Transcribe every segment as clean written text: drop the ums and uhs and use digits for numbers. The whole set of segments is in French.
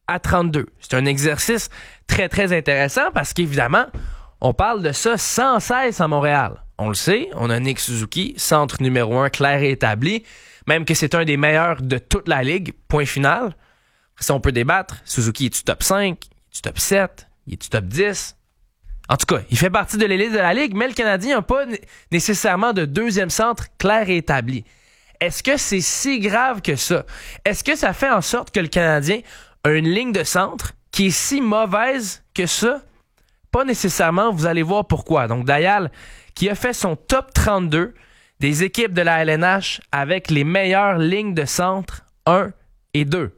à 32. C'est un exercice très, très intéressant parce qu'évidemment, on parle de ça sans cesse à Montréal. On le sait, on a Nick Suzuki, centre numéro 1 clair et établi, même que c'est un des meilleurs de toute la ligue, point final. Si on peut débattre, Suzuki est-tu top 5, est-tu top 7, est-tu top 10? En tout cas, il fait partie de l'élite de la ligue, mais le Canadien n'a pas nécessairement de deuxième centre clair et établi. Est-ce que c'est si grave que ça? Est-ce que ça fait en sorte que le Canadien a une ligne de centre qui est si mauvaise que ça? Pas nécessairement, vous allez voir pourquoi. Donc, Dayal, qui a fait son top 32 des équipes de la LNH avec les meilleures lignes de centre 1 et 2.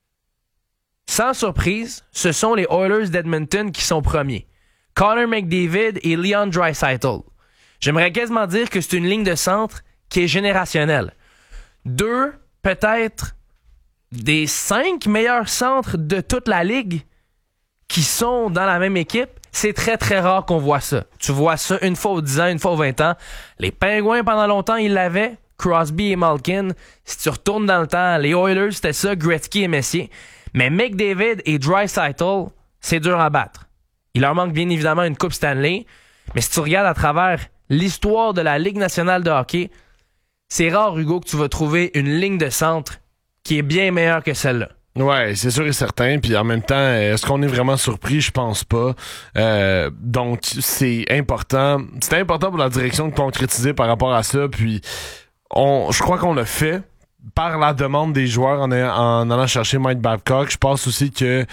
Sans surprise, ce sont les Oilers d'Edmonton qui sont premiers. Connor McDavid et Leon Draisaitl. J'aimerais quasiment dire que c'est une ligne de centre qui est générationnelle. 2, peut-être, des 5 meilleurs centres de toute la ligue qui sont dans la même équipe. C'est très, très rare qu'on voit ça. Tu vois ça une fois aux 10 ans, une fois aux 20 ans. Les Pingouins, pendant longtemps, ils l'avaient. Crosby et Malkin. Si tu retournes dans le temps, les Oilers, c'était ça, Gretzky et Messier. Mais McDavid et Draisaitl, c'est dur à battre. Il leur manque bien évidemment une Coupe Stanley. Mais si tu regardes à travers l'histoire de la Ligue nationale de hockey, c'est rare, Hugo, que tu vas trouver une ligne de centre qui est bien meilleure que celle-là. Ouais, c'est sûr et certain. Puis en même temps, est-ce qu'on est vraiment surpris? Je pense pas. Donc, c'est important. C'était important pour la direction de concrétiser par rapport à ça. Puis, je crois qu'on l'a fait par la demande des joueurs en allant chercher Mike Babcock. Je pense aussi que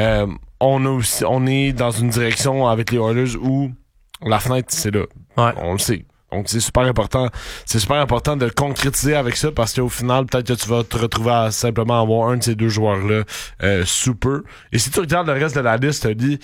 on est dans une direction avec les Oilers où la fenêtre, c'est là. Ouais. On le sait. Donc, c'est super important. C'est super important de concrétiser avec ça parce qu'au final, peut-être que tu vas te retrouver à simplement avoir un de ces deux joueurs-là sous peu. Et si tu regardes le reste de la liste, tu dis,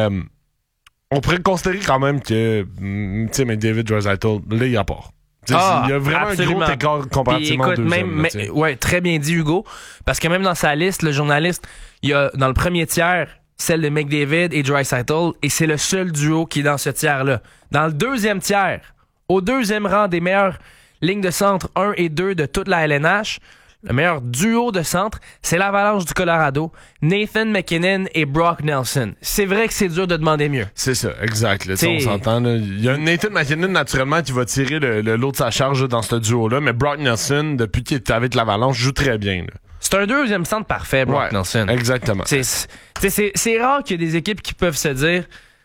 on pourrait considérer quand même que, tu sais, McDavid, Draisaitl, là, il y a part. Il y a vraiment absolument. un gros écart comparativement au deuxième. Ouais, très bien dit, Hugo. Parce que même dans sa liste, le journaliste, il y a dans le premier tiers celle de McDavid et Draisaitl, et c'est le seul duo qui est dans ce tiers-là. Dans le deuxième tiers, au deuxième rang des meilleures lignes de centre 1 et 2 de toute la LNH, le meilleur duo de centre, c'est l'Avalanche du Colorado, Nathan MacKinnon et Brock Nelson. C'est vrai que c'est dur de demander mieux. C'est ça, exact. Là, on s'entend. Là. Il y a Nathan MacKinnon, naturellement, qui va tirer le lot de sa charge là, dans ce duo-là, mais Brock Nelson, depuis qu'il est avec l'Avalanche, joue très bien. Là. C'est un deuxième centre parfait, Brock Nelson. Exactement. C'est rare qu'il y ait des équipes qui peuvent se dire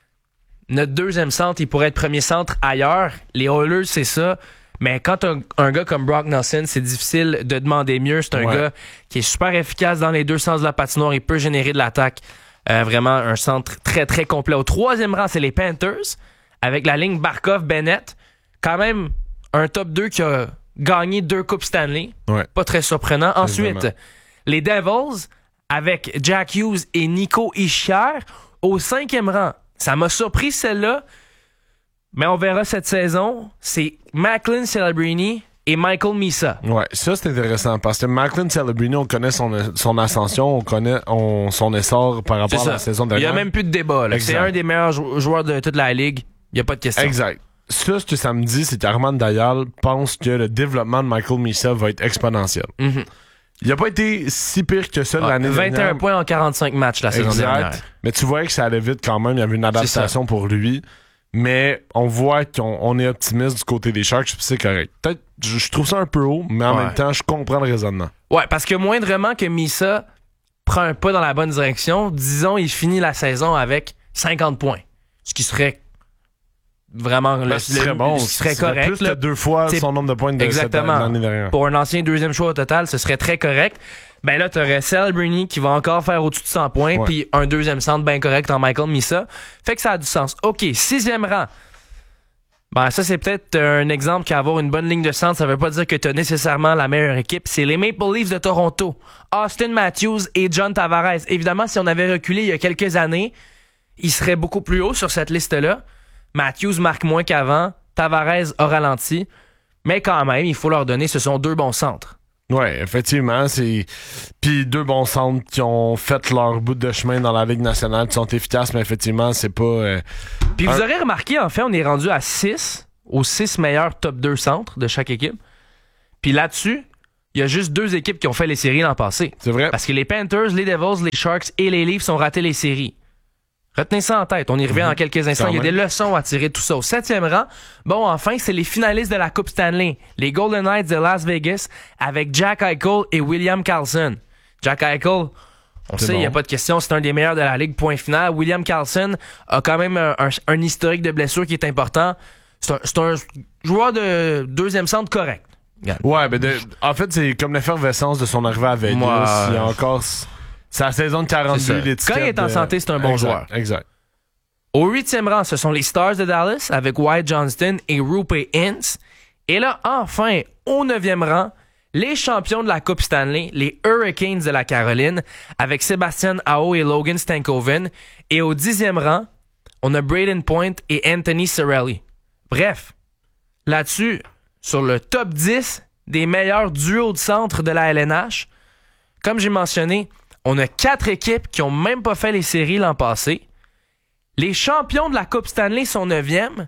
notre deuxième centre, il pourrait être premier centre ailleurs. Les Oilers, c'est ça. Mais quand un gars comme Brock Nelson, c'est difficile de demander mieux. C'est un gars qui est super efficace dans les deux sens de la patinoire. Il peut générer de l'attaque. Vraiment un centre très, très complet. Au troisième rang, c'est les Panthers, avec la ligne Barkov-Bennett. Quand même, un top 2 qui a gagné 2 Coupes Stanley. Ouais. Pas très surprenant. Ensuite, les Devils, avec Jack Hughes et Nico Hischier. Au cinquième rang, ça m'a surpris celle-là, mais on verra cette saison. C'est Macklin Celebrini et Michael Misa. Ouais, ça c'est intéressant parce que Macklin Celebrini, on connaît son ascension, on connaît son essor par rapport à la saison dernière. Il n'y a même plus de débat. Là. C'est un des meilleurs joueurs de toute la ligue. Il n'y a pas de question. Exact. Ça, ce que ça me dit, c'est qu'Armand Dayal pense que le développement de Michael Misa va être exponentiel. Mm-hmm. Il n'a pas été si pire que ça l'année dernière. 21 points en 45 matchs la saison dernière. Mais tu voyais que ça allait vite quand même. Il y avait une adaptation pour lui. Mais on voit qu'on est optimiste du côté des Sharks, c'est correct. Peut-être, je trouve ça un peu haut, mais en même temps, je comprends le raisonnement. Ouais, parce que moindrement que Misa prend un pas dans la bonne direction, disons, il finit la saison avec 50 points. Ce qui serait vraiment bon, ce serait correct. Plus que 2 fois son nombre de points de l'année dernière. Pour un ancien deuxième choix au total, ce serait très correct. Ben là, t'aurais Celebrini qui va encore faire au-dessus de 100 points, puis un deuxième centre bien correct en Michael Misa. Fait que ça a du sens. OK, 6e rang. Ben ça, c'est peut-être un exemple qu'avoir une bonne ligne de centre, ça veut pas dire que t'as nécessairement la meilleure équipe. C'est les Maple Leafs de Toronto. Austin Matthews et John Tavares. Évidemment, si on avait reculé il y a quelques années, il serait beaucoup plus haut sur cette liste-là. Matthews marque moins qu'avant. Tavares a ralenti. Mais quand même, il faut leur donner, ce sont 2 bons centres. Oui, effectivement. Puis 2 bons centres qui ont fait leur bout de chemin dans la Ligue nationale, qui sont efficaces, mais effectivement, c'est pas... Puis vous aurez remarqué, en fait, on est rendu à 6, aux 6 meilleurs top 2 centres de chaque équipe. Puis là-dessus, il y a juste 2 équipes qui ont fait les séries l'an passé. C'est vrai. Parce que les Panthers, les Devils, les Sharks et les Leafs ont raté les séries. Retenez ça en tête. On y revient dans quelques instants. Il y a des leçons à tirer de tout ça. Au 7e rang, bon, enfin, c'est les finalistes de la Coupe Stanley. Les Golden Knights de Las Vegas avec Jack Eichel et William Karlsson. Jack Eichel, on sait, il n'y a pas de question, c'est un des meilleurs de la Ligue, point final. William Karlsson a quand même un historique de blessure qui est important. C'est un joueur de 2e centre correct. Ouais, mais en fait, c'est comme l'effervescence de son arrivée à Vegas. Il y a encore... C'est la saison de 42, l'étiquette. Quand il est en santé, c'est un bon joueur. Exact. Au 8e rang, ce sont les Stars de Dallas avec Wyatt Johnston et Roope Hintz. Et là, enfin, au 9e rang, les champions de la Coupe Stanley, les Hurricanes de la Caroline, avec Sébastien Aho et Logan Stankoven. Et au 10e rang, on a Braden Point et Anthony Cirelli. Bref, là-dessus, sur le top 10 des meilleurs duos de centre de la LNH, comme j'ai mentionné, on a 4 équipes qui ont même pas fait les séries l'an passé. Les champions de la Coupe Stanley sont 9e.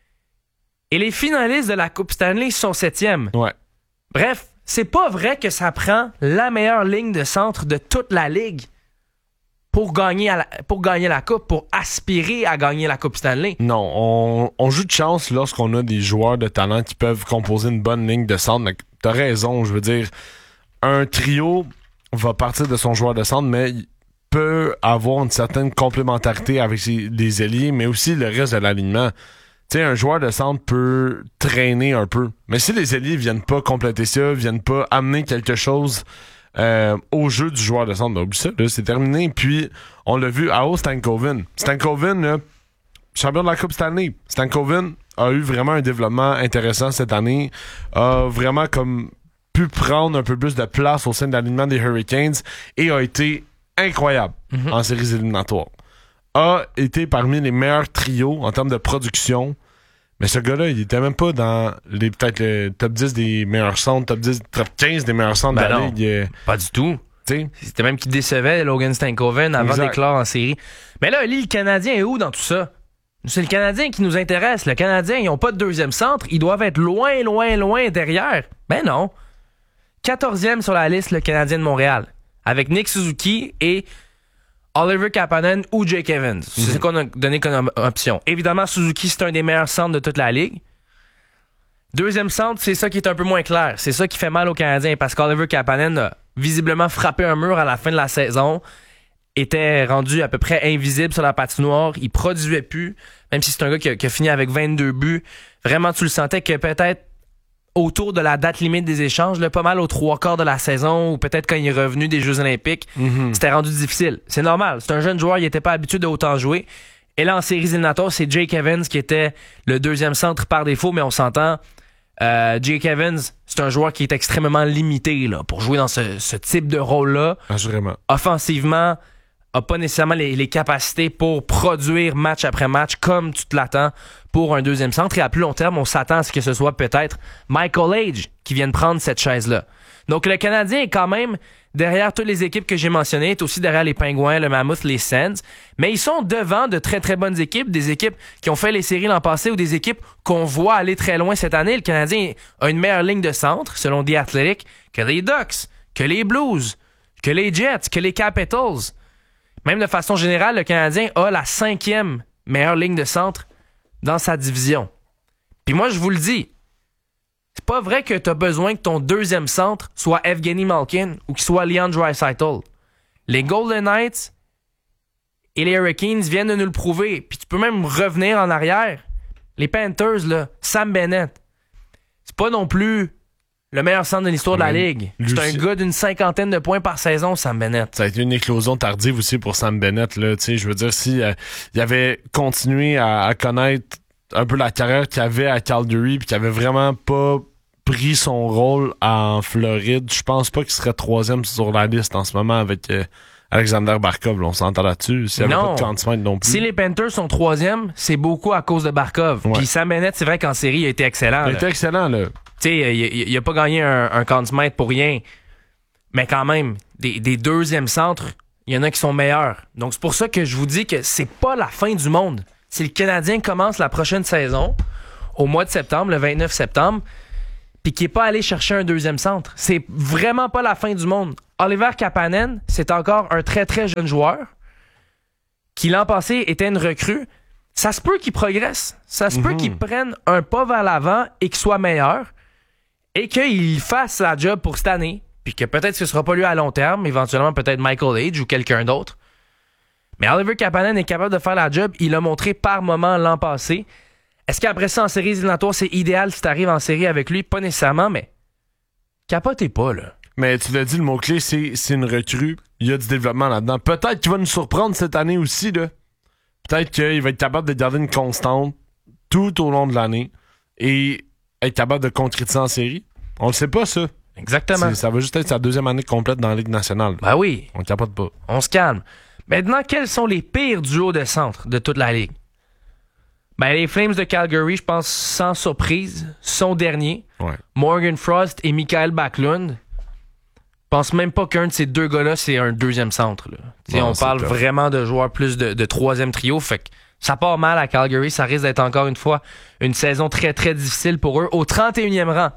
Et les finalistes de la Coupe Stanley sont 7e. Ouais. Bref, c'est pas vrai que ça prend la meilleure ligne de centre de toute la Ligue pour gagner la Coupe, pour aspirer à gagner la Coupe Stanley. Non, on joue de chance lorsqu'on a des joueurs de talent qui peuvent composer une bonne ligne de centre. T'as raison, je veux dire, un trio va partir de son joueur de centre, mais il peut avoir une certaine complémentarité avec les ailiers, mais aussi le reste de l'alignement. Tu sais, un joueur de centre peut traîner un peu, mais si les ailiers viennent pas compléter ça, viennent pas amener quelque chose au jeu du joueur de centre, ben, oublie ça, là, c'est terminé. Puis, on l'a vu à Stankoven. Stankoven, là, champion de la Coupe Stanley. Stankoven a eu vraiment un développement intéressant cette année, a vraiment comme pu prendre un peu plus de place au sein de l'alignement des Hurricanes et a été incroyable en séries éliminatoires. A été parmi les meilleurs trios en termes de production, mais ce gars-là, il était même pas dans peut-être le top 10 des meilleurs centres, top 15 des meilleurs centres de la Ligue. Pas du tout. T'sais? C'était même qui décevait Logan Stankoven avant d'éclore en série. Mais là, le Canadien est où dans tout ça? C'est le Canadien qui nous intéresse. Le Canadien, ils n'ont pas de 2e centre. Ils doivent être loin, loin, loin derrière. Ben non. 14e sur la liste, le Canadien de Montréal. Avec Nick Suzuki et Oliver Kapanen ou Jake Evans. C'est ce qu'on a donné comme option. Évidemment, Suzuki, c'est un des meilleurs centres de toute la Ligue. 2e centre, c'est ça qui est un peu moins clair. C'est ça qui fait mal aux Canadiens parce qu'Oliver Kapanen a visiblement frappé un mur à la fin de la saison. Était rendu à peu près invisible sur la patinoire. Il produisait plus. Même si c'est un gars qui a fini avec 22 buts. Vraiment, tu le sentais que peut-être autour de la date limite des échanges, là, pas mal aux 3/4 de la saison, ou peut-être quand il est revenu des Jeux Olympiques, c'était rendu difficile. C'est normal. C'est un jeune joueur, il était pas habitué de autant jouer. Et là, en séries éliminatoires, c'est Jake Evans qui était le 2e centre par défaut, mais on s'entend. Jake Evans, c'est un joueur qui est extrêmement limité là, pour jouer dans ce type de rôle-là. Assurément. Offensivement, a pas nécessairement les capacités pour produire match après match comme tu te l'attends pour un 2e centre. Et à plus long terme, on s'attend à ce que ce soit peut-être Michael Age qui vienne prendre cette chaise-là. Donc le Canadien est quand même derrière toutes les équipes que j'ai mentionnées, est aussi derrière les Pingouins, le Mammoth, les Sens, mais ils sont devant de très très bonnes équipes, des équipes qui ont fait les séries l'an passé ou des équipes qu'on voit aller très loin cette année. Le Canadien a une meilleure ligne de centre, selon The Athletic, que les Ducks, que les Blues, que les Jets, que les Capitals. Même de façon générale, le Canadien a la 5e meilleure ligne de centre dans sa division. Puis moi, je vous le dis, c'est pas vrai que tu as besoin que ton 2e centre soit Evgeny Malkin ou qu'il soit Leon Draisaitl. Les Golden Knights et les Hurricanes viennent de nous le prouver. Puis tu peux même revenir en arrière. Les Panthers, là, Sam Bennett, c'est pas non plus le meilleur centre de l'histoire de la Ligue. C'est un gars d'une 50aine de points par saison, Sam Bennett. Ça a été une éclosion tardive aussi pour Sam Bennett. Là. Je veux dire, si il avait continué à connaître un peu la carrière qu'il avait à Calgary puis qu'il avait vraiment pas pris son rôle en Floride, je pense pas qu'il serait 3e sur la liste en ce moment avec Alexander Barkov. Là, on s'entend là-dessus. S'il y avait pas de Conn Smythe non plus. Si les Panthers sont 3e, c'est beaucoup à cause de Barkov. Puis Sam Bennett, c'est vrai qu'en série, il a été excellent. Il a été excellent, là. Tu sais, il a pas gagné un Conn Smythe pour rien. Mais quand même, des 2e centres, il y en a qui sont meilleurs. Donc, c'est pour ça que je vous dis que c'est pas la fin du monde. Si le Canadien commence la prochaine saison, au mois de septembre, le 29 septembre, puis qui n'est pas allé chercher un deuxième centre. C'est vraiment pas la fin du monde. Oliver Kapanen, c'est encore un très très jeune joueur qui l'an passé était une recrue. Ça se peut qu'il progresse. Ça se peut qu'il prenne un pas vers l'avant et qu'il soit meilleur et qu'il fasse la job pour cette année. Puis que peut-être ce ne sera pas lui à long terme, éventuellement peut-être Michael Age ou quelqu'un d'autre. Mais Oliver Kapanen est capable de faire la job. Il l'a montré par moment l'an passé. Est-ce qu'après ça, en séries éliminatoires, c'est idéal si tu arrives en série avec lui? Pas nécessairement, mais capotez pas, là. Mais tu l'as dit, le mot-clé, c'est une recrue. Il y a du développement là-dedans. Peut-être qu'il va nous surprendre cette année aussi, là. Peut-être qu'il va être capable de garder une constante tout au long de l'année et être capable de concrétiser en série. On le sait pas, ça. Exactement. Ça va juste être sa deuxième année complète dans la Ligue nationale. Ben oui. On ne capote pas. On se calme. Maintenant, quels sont les pires duos de centre de toute la Ligue? Ben, les Flames de Calgary, je pense, sans surprise, sont derniers. Ouais. Morgan Frost et Mikael Backlund. Je pense même pas qu'un de ces deux gars-là, c'est un deuxième centre. Là. Non, on parle tough. vraiment de joueurs plus de troisième trio. Fait que ça part mal à Calgary. Ça risque d'être encore une fois une saison très, très difficile pour eux. Au 31e rang,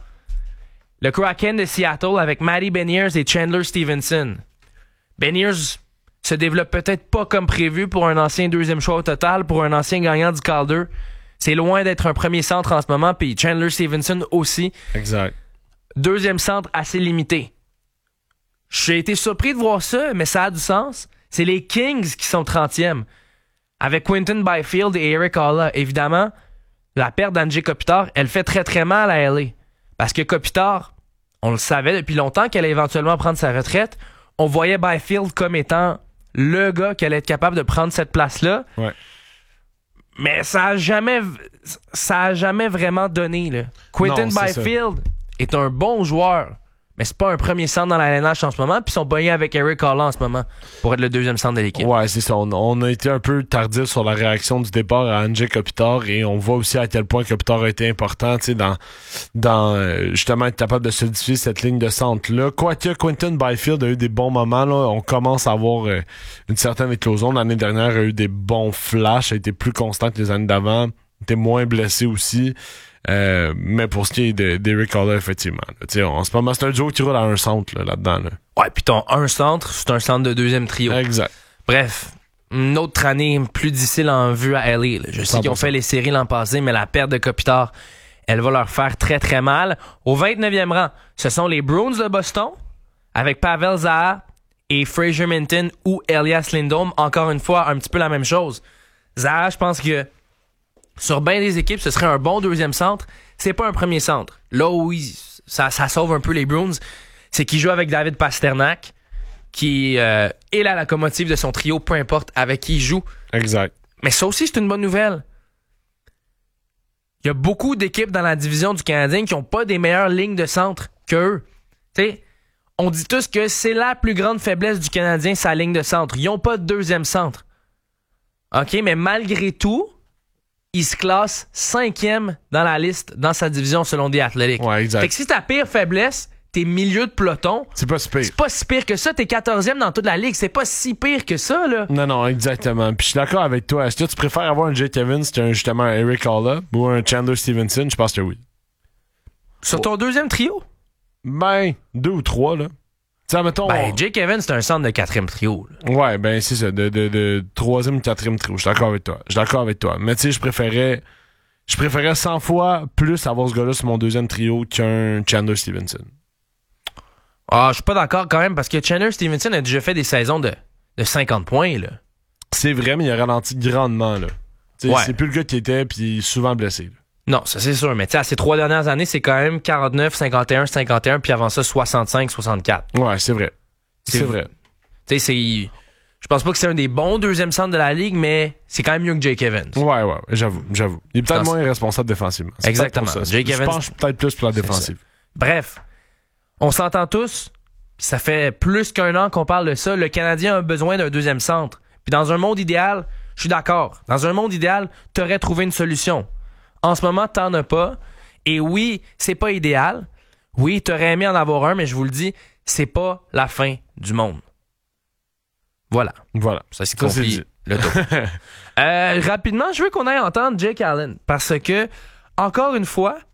le Kraken de Seattle avec Matty Beniers et Chandler Stevenson. Beniers se développe peut-être pas comme prévu pour un ancien deuxième choix au total, pour un ancien gagnant du Calder. C'est loin d'être un premier centre en ce moment, puis Chandler Stevenson aussi. Exact. Deuxième centre assez limité. J'ai été surpris de voir ça, mais ça a du sens. C'est les Kings qui sont 30e. Avec Quinton Byfield et Eric Haula. Évidemment, la perte d'Anjay Kopitar, elle fait très très mal à LA. Parce que Kopitar, on le savait depuis longtemps qu'elle allait éventuellement prendre sa retraite. On voyait Byfield comme étant le gars qui allait être capable de prendre cette place-là. Ouais. Mais ça a jamais vraiment donné. Là. Quinton Non, c'est Byfield est un bon joueur, mais c'est pas un premier centre dans la LNH en ce moment, puis ils sont pognés avec Eric Haula en ce moment pour être le deuxième centre de l'équipe. Ouais, c'est ça. On a été un peu tardif sur la réaction du départ à Anjay Kopitar et on voit aussi à quel point Kopitar a été important, tu sais, dans justement être capable de solidifier cette ligne de centre-là. Quoique Quinton Byfield a eu des bons moments, là, on commence à avoir une certaine éclosion. L'année dernière, il a eu des bons flashs, a été plus constant que les années d'avant, était moins blessé aussi. Mais pour ce qui est d'Eric Haula, effectivement. Là, en ce moment, c'est un duo qui roule à un centre là-dedans. Là. Ouais, puis ton un centre, c'est un centre de deuxième trio. Exact. Bref, une autre année plus difficile en vue à LA. Là. Je sais 100%. qu'ils ont fait les séries l'an passé, mais la perte de Kopitar, elle va leur faire très très mal. Au 29e rang, ce sont les Bruins de Boston avec Pavel Zaha et Fraser Minton ou Elias Lindholm. Encore une fois, un petit peu la même chose. Zaha, je pense que sur bien des équipes, ce serait un bon deuxième centre. C'est pas un premier centre. Là où ça sauve un peu les Bruins, c'est qu'il joue avec David Pasternak, qui est la locomotive de son trio, peu importe avec qui il joue. Exact. Mais ça aussi, c'est une bonne nouvelle. Il y a beaucoup d'équipes dans la division du Canadien qui n'ont pas des meilleures lignes de centre qu'eux. Tu sais, on dit tous que c'est la plus grande faiblesse du Canadien, sa ligne de centre. Ils n'ont pas de deuxième centre. OK, mais malgré tout, il se classe 5e dans la liste dans sa division selon The Athletic. Ouais, exact. Fait que si ta pire faiblesse, t'es milieu de peloton, C'est pas si pire. c'est pas si pire que ça. T'es 14e dans toute la ligue. C'est pas si pire que ça, là. Non, exactement. Puis je suis d'accord avec toi. Est-ce que tu préfères avoir un Jake Evans qu'un justement Eric Haula ou un Chandler Stevenson? Je pense que oui. Sur ton deuxième trio, Ben, 2 ou 3, là. Tu sais, mettons. Jake Evans, c'est un centre de 4e trio, là. Ouais, ben, c'est ça. De 3e ou 4e trio. Je suis d'accord avec toi. Mais tu sais, je préférais 100 fois plus avoir ce gars-là sur mon deuxième trio qu'un Chandler Stevenson. Ah, je suis pas d'accord quand même parce que Chandler Stevenson a déjà fait des saisons de 50 points, là. C'est vrai, mais il a ralenti grandement, là. Tu sais, Ouais. c'est plus le gars qui était, puis il est souvent blessé, là. Non, ça c'est sûr. Mais tu sais, à ces 3 dernières années, c'est quand même 49, 51, 51, puis avant ça, 65, 64. Ouais, c'est vrai. C'est vrai. Tu sais, je pense pas que c'est un des bons deuxième centres de la ligue, mais c'est quand même mieux que Jake Evans. Ouais, j'avoue. Il est peut-être Non, moins responsable défensivement. C'est Exactement. peut-être pour ça. Jake Je Evans, pense peut-être plus pour la défensive. Bref, on s'entend tous, puis ça fait plus qu'un an qu'on parle de ça, le Canadien a besoin d'un deuxième centre. Puis dans un monde idéal, je suis d'accord. Dans un monde idéal, t'aurais trouvé une solution. En ce moment, t'en as pas. Et oui, c'est pas idéal. Oui, t'aurais aimé en avoir un, mais je vous le dis, c'est pas la fin du monde. Voilà. Voilà. Ça c'est Ça, c'est compris dit. le tour. Rapidement, je veux qu'on aille entendre Jake Allen. Parce que, encore une fois,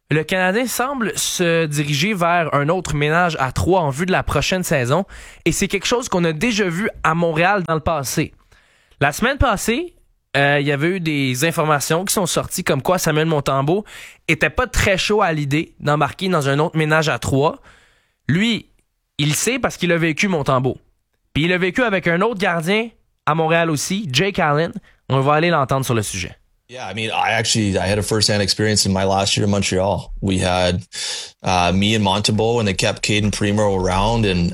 le Canadien semble se diriger vers un autre ménage à 3 en vue de la prochaine saison. Et c'est quelque chose qu'on a déjà vu à Montréal dans le passé. La semaine passée, il y avait eu des informations qui sont sorties comme quoi Samuel Montembeault était pas très chaud à l'idée d'embarquer dans un autre ménage à 3. Lui, il le sait parce qu'il a vécu Montembeault. Puis il a vécu avec un autre gardien à Montréal aussi, Jake Allen. On va aller l'entendre sur le sujet. Yeah, I mean, I had a first-hand experience in my last year in Montreal. We had me and Montembeault, and they kept Caden Primo around, and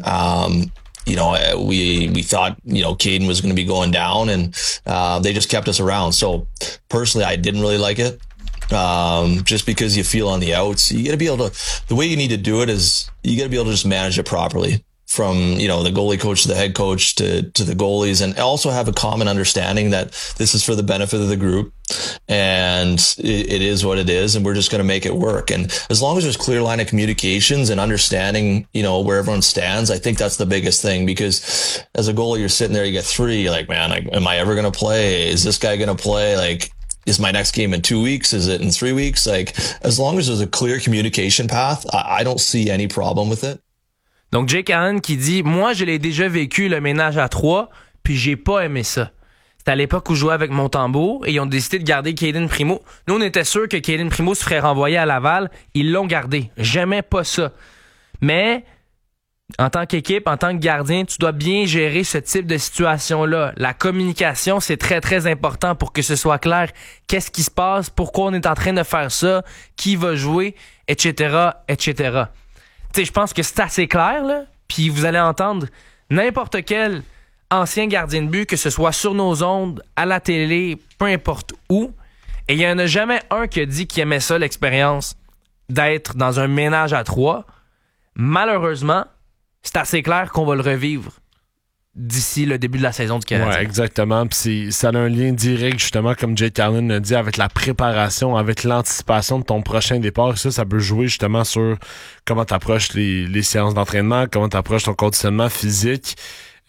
we thought Caden was going to be going down, and they just kept us around. So personally, I didn't really like it. Just because you feel on the outs, you got to be able to. The way you need to do it is you got to be able to just manage it properly. From the goalie coach to the head coach to the goalies, and also have a common understanding that this is for the benefit of the group, and it is what it is, and we're just going to make it work. And as long as there's clear line of communications and understanding, where everyone stands, I think that's the biggest thing. Because as a goalie, you're sitting there, you get 3, you're like, man, am I ever going to play? Is this guy going to play? Like, is my next game in 2 weeks? Is it in 3 weeks? Like, as long as there's a clear communication path, I don't see any problem with it. Donc, Jake Allen qui dit « Moi, je l'ai déjà vécu, le ménage à 3, puis j'ai pas aimé ça. » C'était à l'époque où je jouais avec Montembeault et ils ont décidé de garder Caden Primo. Nous, on était sûrs que Caden Primo se ferait renvoyer à Laval. Ils l'ont gardé. J'aimais pas ça. Mais, en tant qu'équipe, en tant que gardien, tu dois bien gérer ce type de situation-là. La communication, c'est très, très important pour que ce soit clair. Qu'est-ce qui se passe? Pourquoi on est en train de faire ça? Qui va jouer? Etc., etc. Je pense que c'est assez clair, là. Puis vous allez entendre n'importe quel ancien gardien de but, que ce soit sur nos ondes, à la télé, peu importe où. Et il n'y en a jamais un qui a dit qu'il aimait ça, l'expérience d'être dans un ménage à 3. Malheureusement, c'est assez clair qu'on va le revivre d'ici le début de la saison du Canadien. Ouais, exactement. Puis ça a un lien direct, justement, comme Jake Allen l'a dit, avec la préparation, avec l'anticipation de ton prochain départ. Ça peut jouer justement sur comment tu approches les séances d'entraînement, comment tu approches ton conditionnement physique.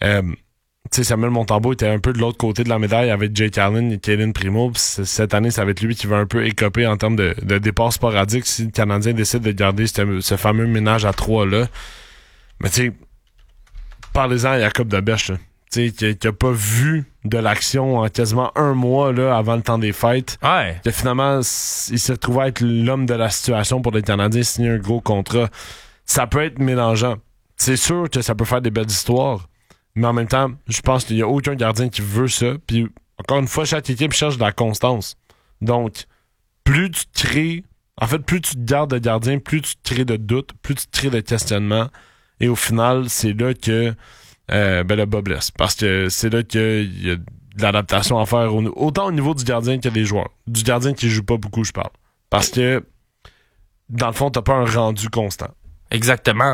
Samuel Montembeault était un peu de l'autre côté de la médaille avec Jake Allen et Caden Primo. Puis cette année, ça va être lui qui va un peu écoper en termes de départ sporadique si le Canadien décide de garder ce fameux ménage à 3-là. Mais tu sais, parlez-en à Jacob Debesch, qui a pas vu de l'action en quasiment 1 mois là, avant le temps des fêtes. Ouais. Que finalement, il s'est retrouvé à être l'homme de la situation pour les Canadiens, signer un gros contrat. Ça peut être mélangeant. C'est sûr que ça peut faire des belles histoires, mais en même temps, je pense qu'il y a aucun gardien qui veut ça. Puis encore une fois, chaque équipe cherche de la constance. Donc, plus tu crées, plus tu te gardes de gardien, plus tu te crées de doutes, plus tu te crées de questionnements. Et au final, c'est là que le bas blesse. Parce que c'est là qu'il y a de l'adaptation à faire, autant au niveau du gardien que des joueurs. Du gardien qui joue pas beaucoup, je parle. Parce que, dans le fond, t'as pas un rendu constant. Exactement.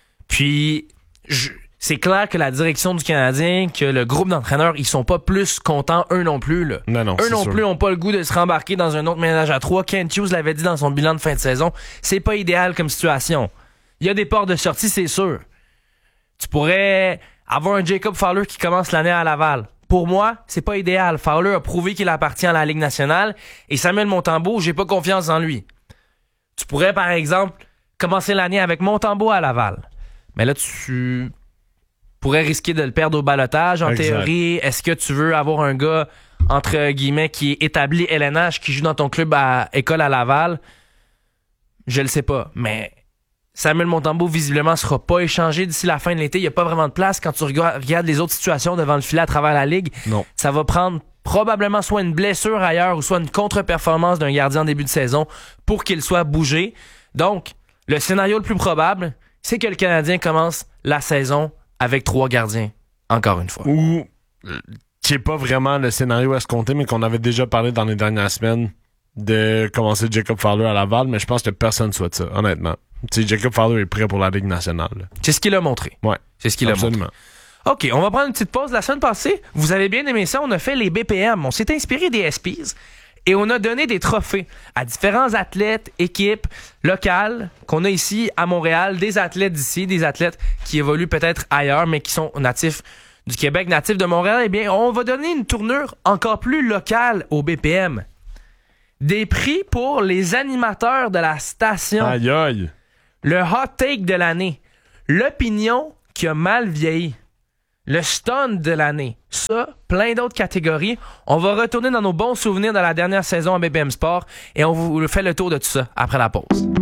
Puis, c'est clair que la direction du Canadien, que le groupe d'entraîneurs, ils sont pas plus contents, eux non plus. Là. Non, eux non sûr. plus ont pas le goût de se rembarquer dans un autre ménage à 3. Kent Hughes l'avait dit dans son bilan de fin de saison. C'est pas idéal comme situation. Il y a des portes de sortie, c'est sûr. Tu pourrais avoir un Jacob Fowler qui commence l'année à Laval. Pour moi, c'est pas idéal. Fowler a prouvé qu'il appartient à la Ligue nationale et Samuel Montembeault, j'ai pas confiance en lui. Tu pourrais, par exemple, commencer l'année avec Montembeault à Laval. Mais là, tu pourrais risquer de le perdre au ballottage. En théorie, est-ce que tu veux avoir un gars, entre guillemets, qui est établi LNH, qui joue dans ton club à école à Laval? Je le sais pas, mais Samuel Montembeault, visiblement, sera pas échangé d'ici la fin de l'été. Il n'y a pas vraiment de place quand tu regardes les autres situations devant le filet à travers la Ligue. Non. Ça va prendre probablement soit une blessure ailleurs ou soit une contre-performance d'un gardien en début de saison pour qu'il soit bougé. Donc, le scénario le plus probable, c'est que le Canadien commence la saison avec 3 gardiens, encore une fois. Ou qui n'est pas vraiment le scénario escompté, mais qu'on avait déjà parlé dans les dernières semaines de commencer Jacob Fowler à Laval, mais je pense que personne ne souhaite ça, honnêtement. T'sais, Jacob Fowler est prêt pour la Ligue nationale. Là. C'est ce qu'il a montré. Ouais. C'est ce qu'il a montré. OK, on va prendre une petite pause. La semaine passée, vous avez bien aimé ça, on a fait les BPM. On s'est inspiré des SPs et on a donné des trophées à différents athlètes, équipes locales qu'on a ici à Montréal, des athlètes d'ici, des athlètes qui évoluent peut-être ailleurs, mais qui sont natifs du Québec, natifs de Montréal. Eh bien, on va donner une tournure encore plus locale au BPM. Des prix pour les animateurs de la station. Aïe aïe. Le hot take de l'année. L'opinion qui a mal vieilli. Le stun de l'année. Ça, plein d'autres catégories. On va retourner dans nos bons souvenirs de la dernière saison à BPM Sport et on vous fait le tour de tout ça après la pause.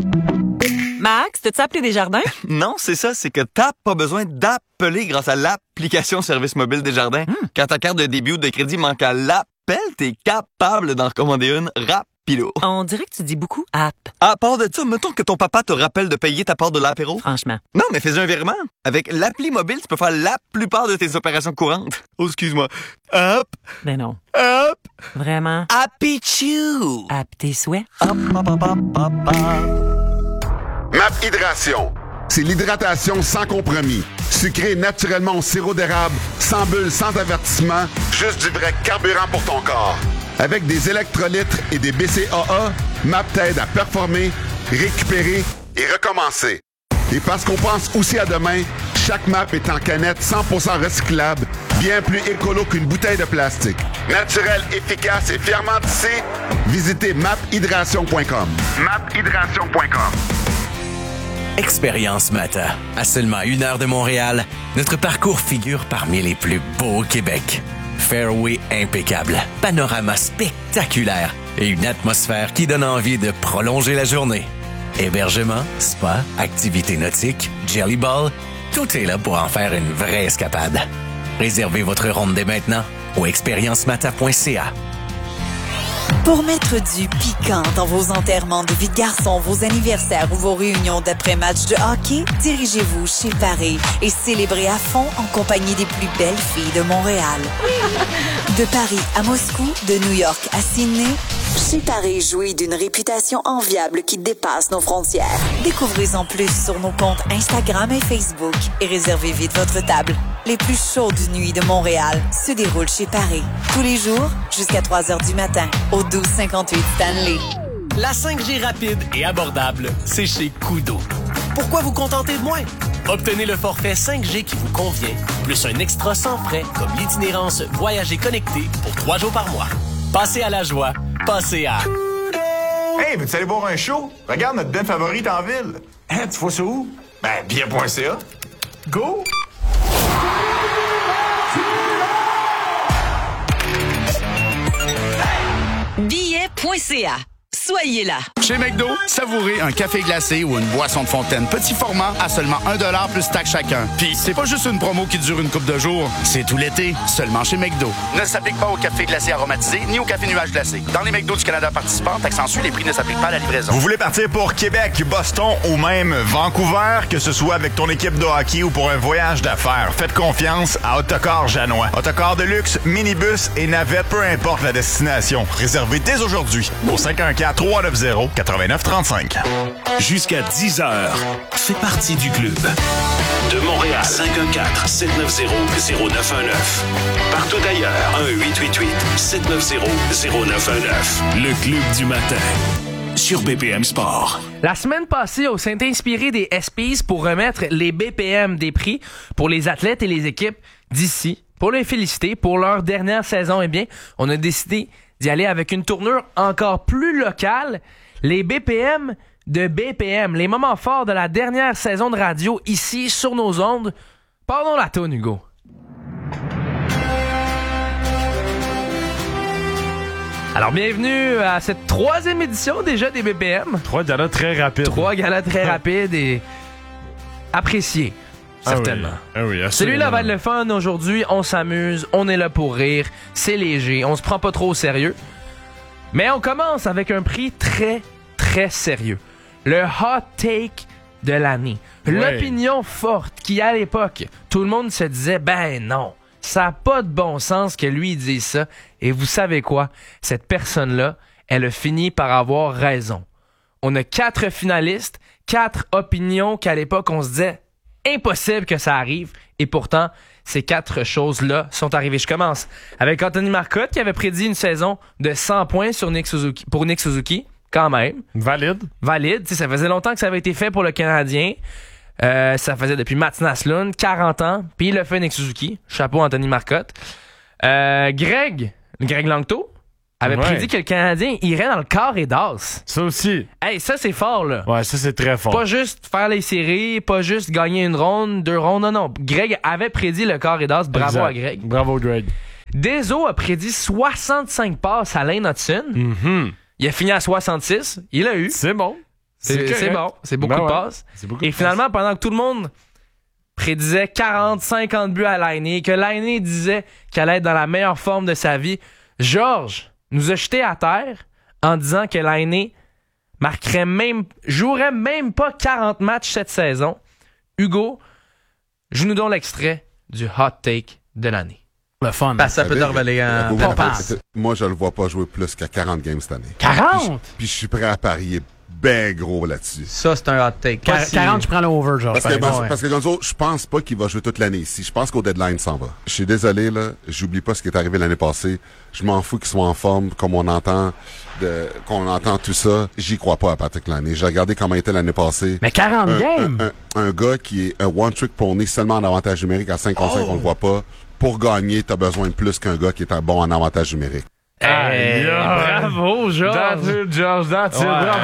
Max, t'as-tu appelé Desjardins? Non, c'est ça, c'est que t'as pas besoin d'appeler grâce à l'application Service mobile Desjardins. Quand ta carte de débit ou de crédit manque à l'appel, t'es capable d'en commander une rapido. On dirait que tu dis beaucoup app. À part de ça, mettons que ton papa te rappelle de payer ta part de l'apéro. Franchement. Non, mais fais un virement. Avec l'appli mobile, tu peux faire la plupart de tes opérations courantes. Oh, excuse-moi. Hop, Ben non. hop, Vraiment. happy chew. App tes souhaits. Hop, hop, hop, hop, hop, hop. MAP Hydration. C'est l'hydratation sans compromis. Sucré naturellement au sirop d'érable, sans bulles, sans avertissement, juste du vrai carburant pour ton corps. Avec des électrolytes et des BCAA, MAP t'aide à performer, récupérer et recommencer. Et parce qu'on pense aussi à demain, chaque MAP est en canette 100% recyclable, bien plus écolo qu'une bouteille de plastique. Naturel, efficace et fièrement tissé, visitez maphydration.com. maphydration.com. Expérience Mata. À seulement 1 heure de Montréal, notre parcours figure parmi les plus beaux au Québec. Fairway impeccable, panorama spectaculaire et une atmosphère qui donne envie de prolonger la journée. Hébergement, spa, activités nautiques, jelly ball, tout est là pour en faire une vraie escapade. Réservez votre ronde dès maintenant au expériencemata.ca. Pour mettre du piquant dans vos enterrements de vie de garçon, vos anniversaires ou vos réunions d'après-match de hockey, dirigez-vous chez Paris et célébrez à fond en compagnie des plus belles filles de Montréal. De Paris à Moscou, de New York à Sydney, chez Paris jouit d'une réputation enviable qui dépasse nos frontières. Découvrez-en plus sur nos comptes Instagram et Facebook et réservez vite votre table. Les plus chaudes nuits de Montréal se déroulent chez Paris. Tous les jours, jusqu'à 3 heures du matin, au 1258 Stanley. La 5G rapide et abordable, c'est chez Koodo. Pourquoi vous contenter de moins? Obtenez le forfait 5G qui vous convient, plus un extra sans frais comme l'itinérance Voyager connecté pour 3 jours par mois. Passez à la joie, passez à... Hey, veux-tu aller voir un show? Regarde notre band favorite en ville. Hein, tu vois ça où? Ben, bien.ca. Go! Billet.ca. Soyez là. Chez McDo, savourez un café glacé ou une boisson de fontaine petit format à seulement 1$ plus taxe chacun. Puis c'est pas juste une promo qui dure une couple de jours, c'est tout l'été, seulement chez McDo. Ne s'applique pas au café glacé aromatisé ni au café nuage glacé. Dans les McDo du Canada participants, taxe en sus, les prix ne s'appliquent pas à la livraison. Vous voulez partir pour Québec, Boston ou même Vancouver, que ce soit avec ton équipe de hockey ou pour un voyage d'affaires, faites confiance à Autocar Janois. Autocar de luxe, minibus et navette, peu importe la destination. Réservez dès aujourd'hui au 514-390-8935. Jusqu'à 10h, fais partie du club. De Montréal, 514-790-0919. Partout ailleurs, 1-888-790-0919. Le club du matin. Sur BPM Sport. La semaine passée, on s'est inspiré des ESPYs pour remettre les BPM des prix pour les athlètes et les équipes d'ici. Pour les féliciter pour leur dernière saison, eh bien, on a décidé d'y aller avec une tournure encore plus locale. Les BPM de BPM, les moments forts de la dernière saison de radio ici sur nos ondes. Pardon la toune, Hugo. Alors, bienvenue à cette 3e édition déjà des BPM. 3 galas très rapides. 3 galas très rapides et appréciés, certainement. Ah oui, Celui-là va être le fun aujourd'hui. On s'amuse, on est là pour rire, c'est léger, on se prend pas trop au sérieux. Mais on commence avec un prix très, très sérieux. Le hot take de l'année. Ouais. L'opinion forte qui, à l'époque, tout le monde se disait, ben non, ça n'a pas de bon sens que lui il dise ça. Et vous savez quoi? Cette personne-là, elle a fini par avoir raison. On a 4 finalistes, 4 opinions qu'à l'époque, on se disait, impossible que ça arrive. Et pourtant, ces 4 choses-là sont arrivées. Je commence avec Anthony Marcotte qui avait prédit une saison de 100 points sur pour Nick Suzuki. Quand même. Valide. T'sais, ça faisait longtemps que ça avait été fait pour le Canadien. Ça faisait depuis Mats Naslund, 40 ans. Puis il le fait Nick Suzuki. Chapeau Anthony Marcotte. Greg Langto, avait prédit que le Canadien irait dans le quart et d'as. Ça aussi. Hey, ça, c'est fort, là. Ouais, ça, c'est très fort. Pas juste faire les séries, pas juste gagner une ronde, 2 rondes. Non. Greg avait prédit le quart et d'as. Bravo à Greg. Bravo, Greg. Deso a prédit 65 passes à Lane Hudson. Mm-hmm. Il a fini à 66. Il l'a eu. C'est bon. C'est bon. C'est beaucoup de passes. Et finalement, pendant que tout le monde prédisait 40, 50 buts à Laine, que Laine disait qu'elle allait être dans la meilleure forme de sa vie, Georges nous a jeté à terre en disant que Laine jouerait même pas 40 matchs cette saison. Hugo, joue-nous donc l'extrait du hot take de l'année. Le fun. Ça peut t'envoler en passe. Moi, je le vois pas jouer plus qu'à 40 games cette année. 40? Puis je suis prêt à parier ben gros là-dessus. Ça, c'est un hot take. 40, je prends l'over, genre. Parce que Gonzo, je pense pas qu'il va jouer toute l'année ici. Je pense qu'au deadline, s'en va. Je suis désolé, là. J'oublie pas ce qui est arrivé l'année passée. Je m'en fous qu'il soit en forme, comme on entend tout ça. J'y crois pas à Patrick Laine. J'ai regardé comment il était l'année passée. Mais 40 games! Un gars qui est un one-trick pony seulement en avantage numérique à 5 contre 5, on le voit pas. Pour gagner, t'as besoin de plus qu'un gars qui est un bon en avantage numérique. Bravo, Georges! That's it, George. Bravo,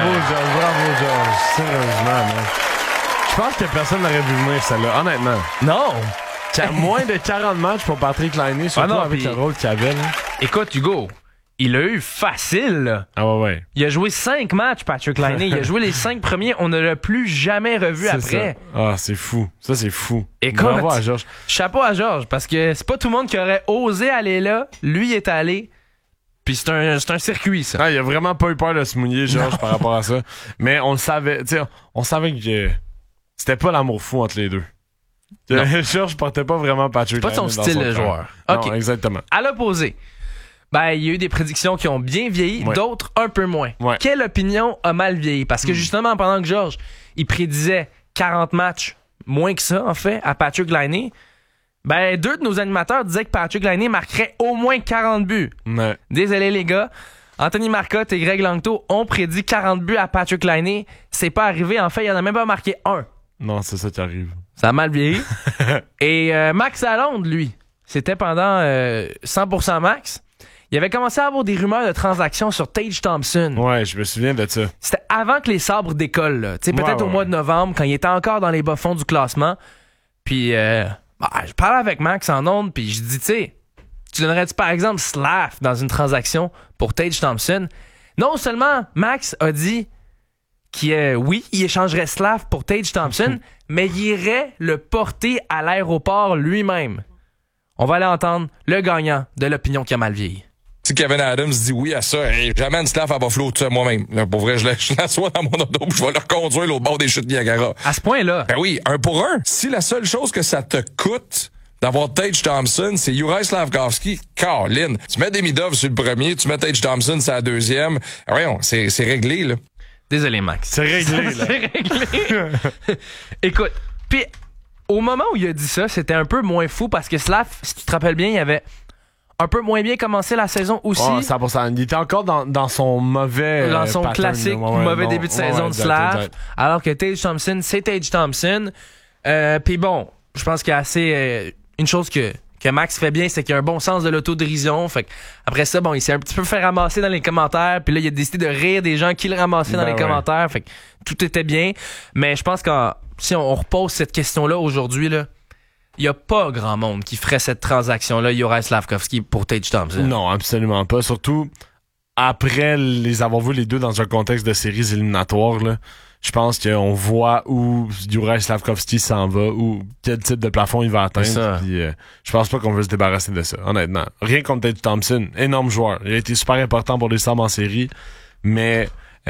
George. Sérieusement, man. Je pense que personne n'aurait vu venir celle-là, honnêtement. Non! Moins de 40 matchs pour Patrick Laine, surtout avec le rôle qu'il avait. Là. Écoute, Hugo, il a eu facile, là. Ah ouais. Il a joué 5 matchs, Patrick Laine. Il a joué les 5 premiers. On ne l'a plus jamais revu après. Ça. Ah, c'est fou. Ça, c'est fou. Écoute, bravo à Georges. Chapeau à Georges, parce que c'est pas tout le monde qui aurait osé aller là. Lui, il est allé. Puis c'est un circuit, ça. Ah, il a vraiment pas eu peur de se mouiller, Georges, par rapport à ça. Mais on le savait, tu sais, on savait que c'était pas l'amour fou entre les deux. Georges portait pas vraiment Patrick Laine. C'est pas son style de joueur. Okay. Non, exactement. À l'opposé, il y a eu des prédictions qui ont bien vieilli, d'autres un peu moins. Ouais. Quelle opinion a mal vieilli? Parce que justement, pendant que Georges, il prédisait 40 matchs, moins que ça, en fait, à Patrick Laine, 2 de nos animateurs disaient que Patrick Laine marquerait au moins 40 buts. Ouais. Désolé, les gars. Anthony Marcotte et Greg Langto ont prédit 40 buts à Patrick Laine. C'est pas arrivé. En fait, il en a même pas marqué un. Non, c'est ça qui arrive. Ça a mal vieilli. Et Max Lalonde, lui, c'était pendant 100% Max. Il avait commencé à avoir des rumeurs de transactions sur Tage Thompson. Ouais, je me souviens de ça. C'était avant que les sabres décollent, là. Peut-être au mois de novembre, quand il était encore dans les bas-fonds du classement. Puis, je parlais avec Max en ondes, puis je dis, tu donnerais-tu par exemple Slav dans une transaction pour Tage Thompson? Non seulement Max a dit il échangerait Slav pour Tage Thompson, mais il irait le porter à l'aéroport lui-même. On va aller entendre le gagnant de l'opinion qui a mal vieilli. Si Kevin Adams dit oui à ça, j'amène Slav à Buffalo tout moi-même. Là, pour vrai, je l'assois dans mon auto puis je vais le reconduire l'autre bord des chutes Niagara. À ce point-là? Ben oui, 1 pour 1. Si la seule chose que ça te coûte d'avoir Tage Thompson, c'est Juraj Slafkovský, Caroline. Tu mets Demidov sur le premier, tu mets Tage Thompson sur la deuxième. Voyons, c'est réglé, là. Désolé, Max. C'est réglé, là. C'est réglé. Écoute, puis au moment où il a dit ça, c'était un peu moins fou parce que Slav, si tu te rappelles bien, il avait un peu moins bien commencé la saison aussi. Oh, 100%. Il était encore dans son mauvais dans son pattern, classique mauvais début de saison de Slav. Alors que Tage Thompson, c'est Tage Thompson. Puis bon, je pense qu'il y a assez... une chose que Max fait bien, c'est qu'il a un bon sens de l'autodérision. Fait après ça, il s'est un petit peu fait ramasser dans les commentaires. Puis là, il a décidé de rire des gens qui le ramassaient dans les commentaires. Fait que tout était bien. Mais je pense que si on repose cette question-là aujourd'hui, là, il n'y a pas grand monde qui ferait cette transaction-là, Juraj Slafkovský pour Tage Thompson. Non, absolument pas. Surtout après les avoir vus les deux dans un contexte de séries éliminatoires, là. Je pense qu'on voit où Juraj Slafkovský s'en va, ou quel type de plafond il va atteindre. Puis, je pense pas qu'on veut se débarrasser de ça, honnêtement. Rien contre Tage Thompson, énorme joueur. Il a été super important pour les Sabres en série, mais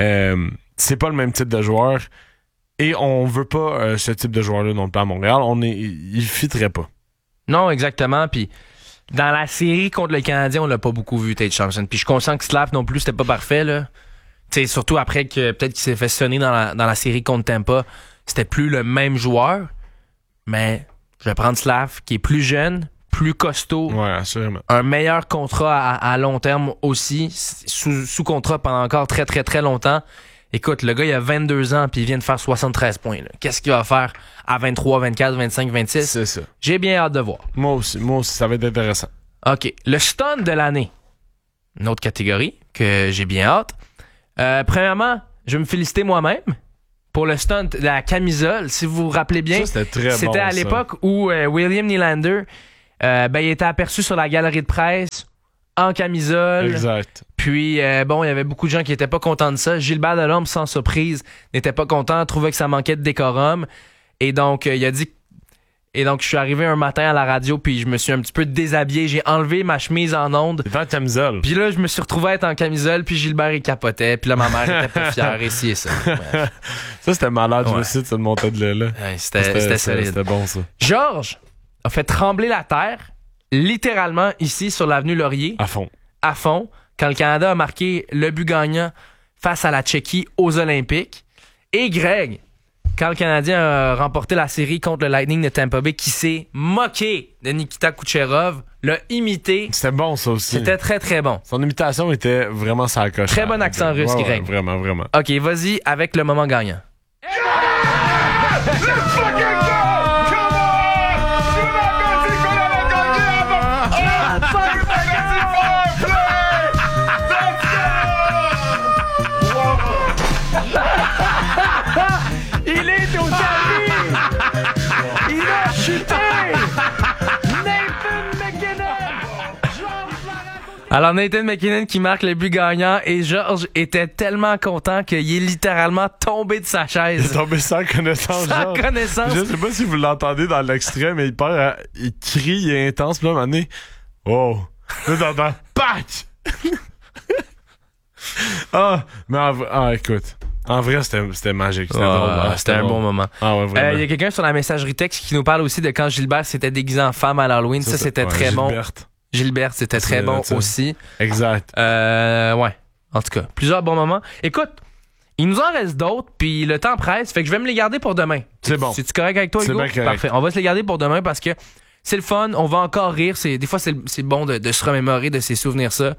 c'est pas le même type de joueur. Et on veut pas ce type de joueur-là non plus à Montréal. Il fitterait pas. Non, exactement. Puis dans la série contre le Canadien, on l'a pas beaucoup vu, Tage Thompson. Puis je suis conscient que Slav non plus, c'était pas parfait, là. T'sais, surtout après que peut-être qu'il s'est fait sonner dans la série contre Tampa, c'était plus le même joueur. Mais je vais prendre Slav, qui est plus jeune, plus costaud. Ouais, assurément. Un meilleur contrat à long terme aussi, sous contrat pendant encore très, très, très longtemps. Écoute, le gars, il a 22 ans puis il vient de faire 73 points. Là. Qu'est-ce qu'il va faire à 23, 24, 25, 26? C'est ça. J'ai bien hâte de voir. Moi aussi, ça va être intéressant. OK. Le stun de l'année. une autre catégorie que j'ai bien hâte. Premièrement, je vais me féliciter moi-même pour le stunt de la camisole. Si vous vous rappelez bien, ça, c'était à l'époque où William Nylander il était aperçu sur la galerie de presse en camisole. Exact. Puis, il y avait beaucoup de gens qui étaient pas contents de ça. Gilbert Delorme, sans surprise, n'était pas content, trouvait que ça manquait de décorum. Et donc, il a dit... Et donc, je suis arrivé un matin à la radio, puis je me suis un petit peu déshabillé. J'ai enlevé ma chemise en ondes. T'étais en camisole. Puis là, je me suis retrouvé à être en camisole, puis Gilbert, il capotait. Puis là, ma mère était pas fière, et ci et ça. Ouais. Ça, c'était malade, Ouais. je me suis dit, de monter de là. Ouais, c'était solide. C'était bon, ça. Georges a fait trembler la terre, littéralement, ici, sur l'avenue Laurier. À fond. À fond, quand le Canada a marqué le but gagnant face à la Tchéquie aux Olympiques. Et Greg, quand le Canadien a remporté la série contre le Lightning de Tampa Bay, qui s'est moqué de Nikita Kucherov, l'a imité. C'était bon, ça aussi. C'était très, très bon. Son imitation était vraiment sa coche. Très bon accent russe, ouais, Greg. Vraiment, vraiment. OK, vas-y avec le moment gagnant. Il est au tapis! Il a chuté! Nathan McKinnon! Alors, Nathan McKinnon qui marque le but gagnant et Georges était tellement content qu'il est littéralement tombé de sa chaise. Il est tombé sans connaissance. Sans connaissance. Je sais pas si vous l'entendez dans l'extrait, mais il crie, il est intense, puis là, à un moment donné, oh! Là, t'entends, patch! Écoute. En vrai, c'était magique. C'était drôle. C'était un bon moment. Ah ouais, vraiment. Il y a quelqu'un sur la messagerie texte qui nous parle aussi de quand Gilbert s'était déguisé en femme à l'Halloween. Ça c'était très Gilbert. bon. Gilbert, c'était très bon aussi. Exact. Ouais. En tout cas, plusieurs bons moments. Écoute, il nous en reste d'autres, puis le temps presse, fait que je vais me les garder pour demain. C'est bon. C'est-tu correct avec toi, Hugo? C'est bien correct. Parfait. On va se les garder pour demain parce que c'est le fun, on va encore rire. Des fois, c'est bon de se remémorer de ces souvenirs-là.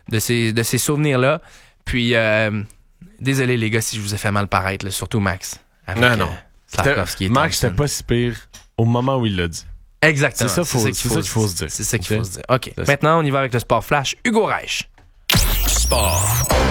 Puis, désolé les gars si je vous ai fait mal paraître, là, surtout Max. Non. Slavkovski et Max, Thompson. c'était pas si pire au moment où il l'a dit. Exactement. C'est ça qu'il faut se dire. C'est ça qu'il faut se dire. OK. Maintenant, on y va avec le sport flash. Hugo Reich. Sport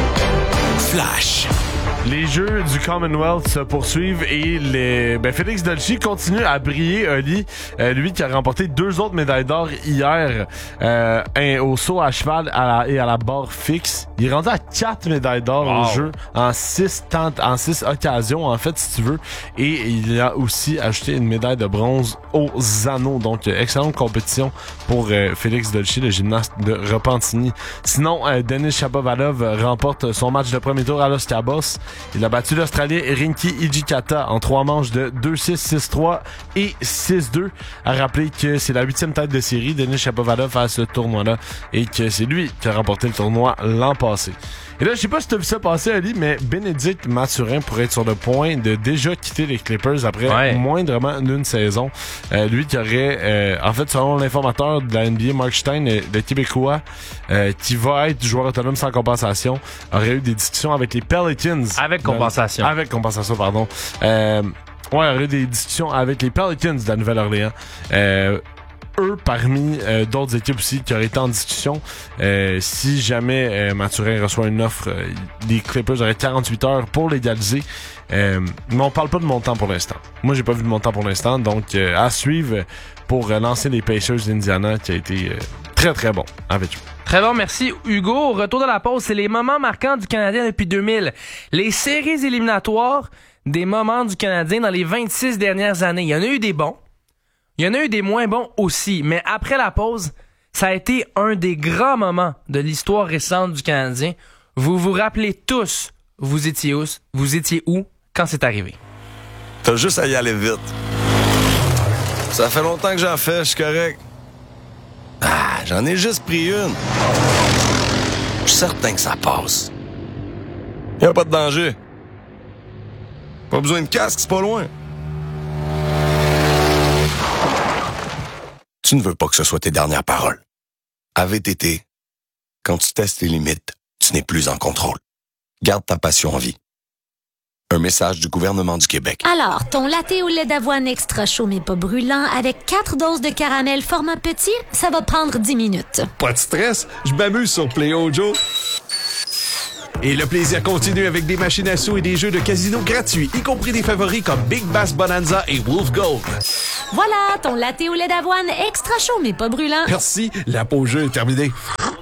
flash. Les Jeux du Commonwealth se poursuivent et Félix Dolci continue à briller, Oli. Lui qui a remporté 2 autres médailles d'or hier au saut à cheval et à la barre fixe. Il est rendu à 4 médailles d'or aux Jeux en 6 occasions, en fait, si tu veux. Et il a aussi ajouté une médaille de bronze aux anneaux. Donc, excellente compétition pour Félix Dolci, le gymnaste de Repentigny. Sinon, Denis Shapovalov remporte son match de premier tour à Los Cabos. Il a battu l'Australien Rinky Hijikata en 3 manches de 2-6, 6-3 et 6-2. À rappeler que c'est la 8e tête de série, Denis Shapovalov, à ce tournoi-là, et que c'est lui qui a remporté le tournoi l'an passé. Et là, je sais pas si tu as vu ça passer, Ali, mais Bénédicte Mathurin pourrait être sur le point de déjà quitter les Clippers après moindrement d'une saison. Lui qui aurait, en fait, selon l'informateur de la NBA, Mark Stein, le Québécois, qui va être joueur autonome sans compensation, aurait eu des discussions avec les Pelicans. Avec compensation. Avec compensation, pardon. Aurait eu des discussions avec les Pelicans de la Nouvelle-Orléans. Eux, parmi d'autres équipes aussi qui auraient été en discussion, si jamais Mathurin reçoit une offre, les Clippers auraient 48 heures pour légaliser. Mais on parle pas de montant pour l'instant. Moi, j'ai pas vu de montant pour l'instant, donc à suivre pour lancer les Pacers d'Indiana, qui a été très très bon avec eux. Très bon, merci Hugo. Au retour de la pause, c'est les moments marquants du Canadien depuis 2000. Les séries éliminatoires des moments du Canadien dans les 26 dernières années. Il y en a eu des bons. Il y en a eu des moins bons aussi, mais après la pause, ça a été un des grands moments de l'histoire récente du Canadien. Vous vous rappelez tous, vous étiez où quand c'est arrivé? T'as juste à y aller vite. Ça fait longtemps que j'en fais, je suis correct. J'en ai juste pris une. Je suis certain que ça passe. Y a pas de danger. Pas besoin de casque, c'est pas loin. Tu ne veux pas que ce soit tes dernières paroles. À VTT, quand tu testes tes limites, tu n'es plus en contrôle. Garde ta passion en vie. Un message du gouvernement du Québec. Alors, ton latte au lait d'avoine extra chaud mais pas brûlant avec 4 doses de caramel format petit, ça va prendre 10 minutes. Pas de stress, je m'amuse sur Play-O Joe. Et le plaisir continue avec des machines à sous et des jeux de casino gratuits, y compris des favoris comme Big Bass Bonanza et Wolf Gold. Voilà, ton latte au lait d'avoine extra chaud mais pas brûlant. Merci, la pause jeu est terminée.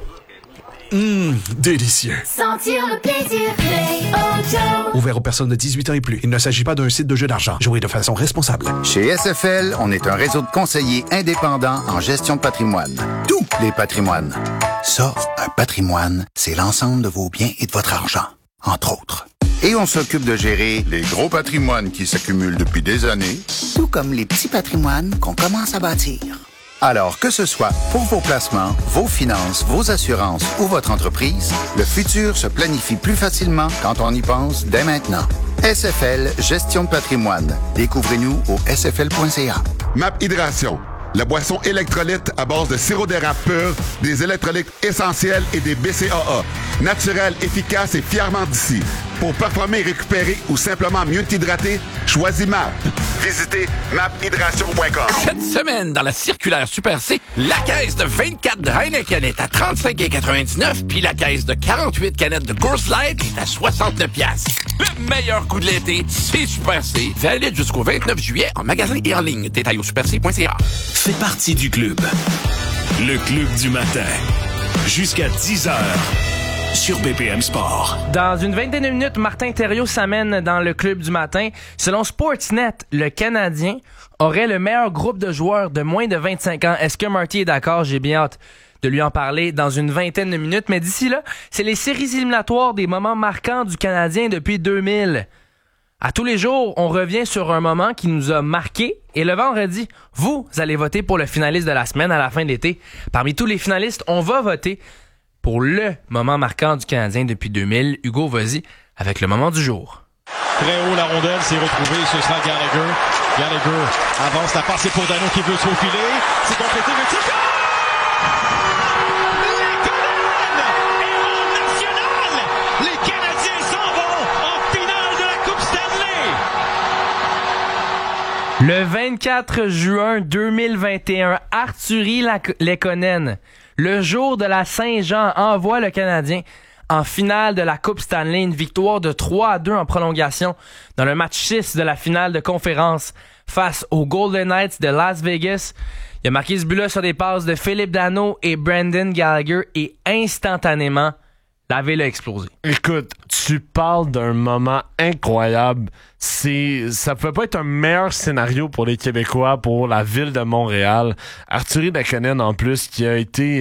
Délicieux. Sentir le plaisir, Play-O Joe. Ouvert aux personnes de 18 ans et plus. Il ne s'agit pas d'un site de jeu d'argent. Jouez de façon responsable. Chez SFL, on est un réseau de conseillers indépendants en gestion de patrimoine. Tous les patrimoines. Ça, un patrimoine, c'est l'ensemble de vos biens et de votre argent, entre autres. Et on s'occupe de gérer les gros patrimoines qui s'accumulent depuis des années, tout comme les petits patrimoines qu'on commence à bâtir. Alors, que ce soit pour vos placements, vos finances, vos assurances ou votre entreprise, le futur se planifie plus facilement quand on y pense dès maintenant. SFL Gestion de patrimoine. Découvrez-nous au sfl.ca. MAP Hydration, la boisson électrolyte à base de sirop d'érable pur, des électrolytes essentiels et des BCAA. Naturel, efficace et fièrement d'ici. Pour performer, récupérer ou simplement mieux t'hydrater, choisis MAP. Visitez maphydration.com. Cette semaine, dans la circulaire Super C, la caisse de 24 de Heineken est à 35,99 puis la caisse de 48 canettes de Coors Light est à 69$. Le meilleur coup de l'été, c'est Super C. Valide jusqu'au 29 juillet en magasin et en ligne. Détail au superc.ca. Fais partie du club. Le club du matin. Jusqu'à 10h. Sur BPM Sport. Dans une vingtaine de minutes, Martin Thériault s'amène dans le club du matin. Selon Sportsnet, le Canadien aurait le meilleur groupe de joueurs de moins de 25 ans. Est-ce que Marty est d'accord? J'ai bien hâte de lui en parler dans une vingtaine de minutes. Mais d'ici là, c'est les séries éliminatoires des moments marquants du Canadien depuis 2000. À tous les jours, on revient sur un moment qui nous a marqué. Et le vendredi, vous allez voter pour le finaliste de la semaine à la fin de l'été. Parmi tous les finalistes, on va voter pour le moment marquant du Canadien depuis 2000. Hugo, vas-y avec le moment du jour. Très haut, la rondelle s'est retrouvée, ce sera Gallagher. Gallagher avance, la passe, c'est pour Dano qui veut se faufiler. C'est complété, le tir. Les Canadiens s'en vont en finale de la Coupe Stanley. Le 24 juin 2021, Artturi Lehkonen, le jour de la Saint-Jean, envoie le Canadien en finale de la Coupe Stanley, une victoire de 3-2 en prolongation dans le match 6 de la finale de conférence face aux Golden Knights de Las Vegas. Il a marqué ce but-là sur des passes de Philippe Danault et Brendan Gallagher et instantanément, la ville a explosé. Écoute, tu parles d'un moment incroyable. Ça pouvait pas être un meilleur scénario pour les Québécois, pour la ville de Montréal. Artturi Lehkonen, en plus, qui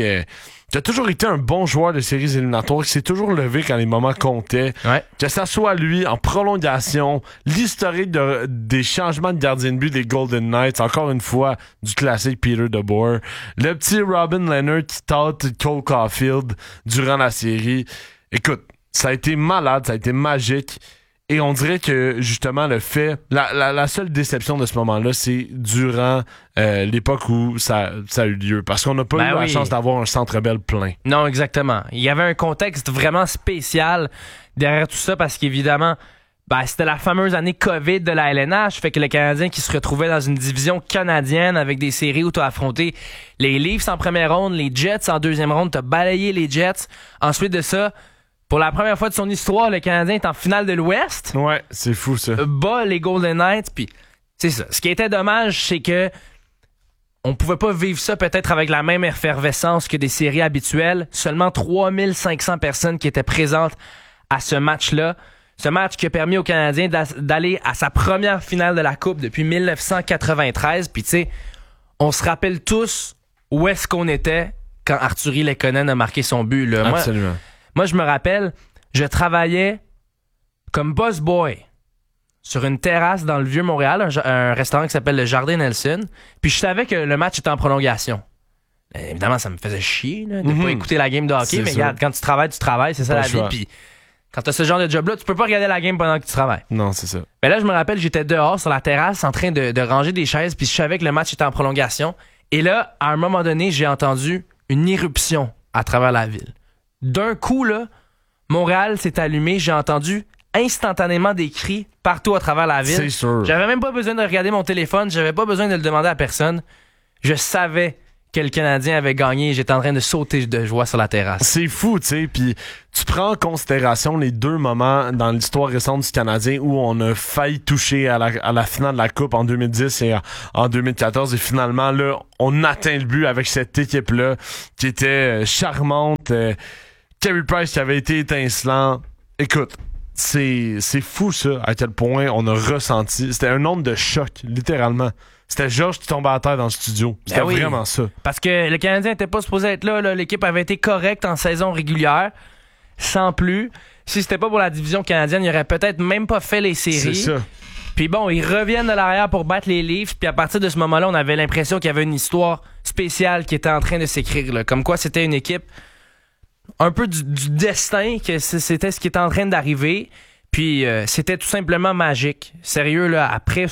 a toujours été un bon joueur de séries éliminatoires, qui s'est toujours levé quand les moments comptaient. Ouais. Que ça soit lui, en prolongation, l'historique des changements de gardien de but des Golden Knights, encore une fois, du classique Peter DeBoer. Le petit Robin Leonard qui tâte Cole Caulfield durant la série. Écoute, ça a été malade, ça a été magique. Et on dirait que, justement, le fait... La seule déception de ce moment-là, c'est durant l'époque où ça a eu lieu. Parce qu'on n'a pas eu la chance d'avoir un Centre Bell plein. Non, exactement. Il y avait un contexte vraiment spécial derrière tout ça, parce qu'évidemment, c'était la fameuse année COVID de la LNH, fait que le Canadien qui se retrouvait dans une division canadienne avec des séries où tu as affronté les Leafs en première ronde, les Jets en deuxième ronde, tu as balayé les Jets. Ensuite de ça... Pour la première fois de son histoire, le Canadien est en finale de l'Ouest. Ouais, c'est fou ça. Bat les Golden Knights, puis c'est ça. Ce qui était dommage, c'est que on pouvait pas vivre ça peut-être avec la même effervescence que des séries habituelles. Seulement 3500 personnes qui étaient présentes à ce match-là. Ce match qui a permis aux Canadiens d'aller à sa première finale de la Coupe depuis 1993. Puis tu sais, on se rappelle tous où est-ce qu'on était quand Artturi Lehkonen a marqué son but. Là. Absolument. Moi, je me rappelle, je travaillais comme boss boy sur une terrasse dans le Vieux-Montréal, un restaurant qui s'appelle le Jardin Nelson, puis je savais que le match était en prolongation. Évidemment, ça me faisait chier là, de pas écouter la game de hockey, mais regarde, quand tu travailles, c'est ça la vie. Puis quand t'as ce genre de job-là, tu peux pas regarder la game pendant que tu travailles. Non, c'est ça. Mais là, je me rappelle, j'étais dehors sur la terrasse en train de ranger des chaises, puis je savais que le match était en prolongation. Et là, à un moment donné, j'ai entendu une éruption à travers la ville. D'un coup, là, Montréal s'est allumé, j'ai entendu instantanément des cris partout à travers la ville. C'est sûr. J'avais même pas besoin de regarder mon téléphone, j'avais pas besoin de le demander à personne. Je savais que le Canadien avait gagné et j'étais en train de sauter de joie sur la terrasse. C'est fou, tu sais, puis tu prends en considération les 2 moments dans l'histoire récente du Canadien où on a failli toucher à la finale de la Coupe en 2010 et en 2014 et finalement, là, on atteint le but avec cette équipe-là qui était charmante. Carey Price qui avait été étincelant. Écoute, c'est fou ça, à quel point on a ressenti. C'était un nombre de chocs, littéralement. C'était Georges qui tombait à terre dans le studio. C'était vraiment ça. Parce que le Canadien n'était pas supposé être là. L'équipe avait été correcte en saison régulière, sans plus. Si c'était pas pour la division canadienne, il aurait peut-être même pas fait les séries. C'est ça. Puis bon, ils reviennent de l'arrière pour battre les Leafs. Puis à partir de ce moment-là, on avait l'impression qu'il y avait une histoire spéciale qui était en train de s'écrire. Là. Comme quoi, c'était une équipe un peu du destin, que c'était ce qui était en train d'arriver. Puis c'était tout simplement magique. Sérieux, là, après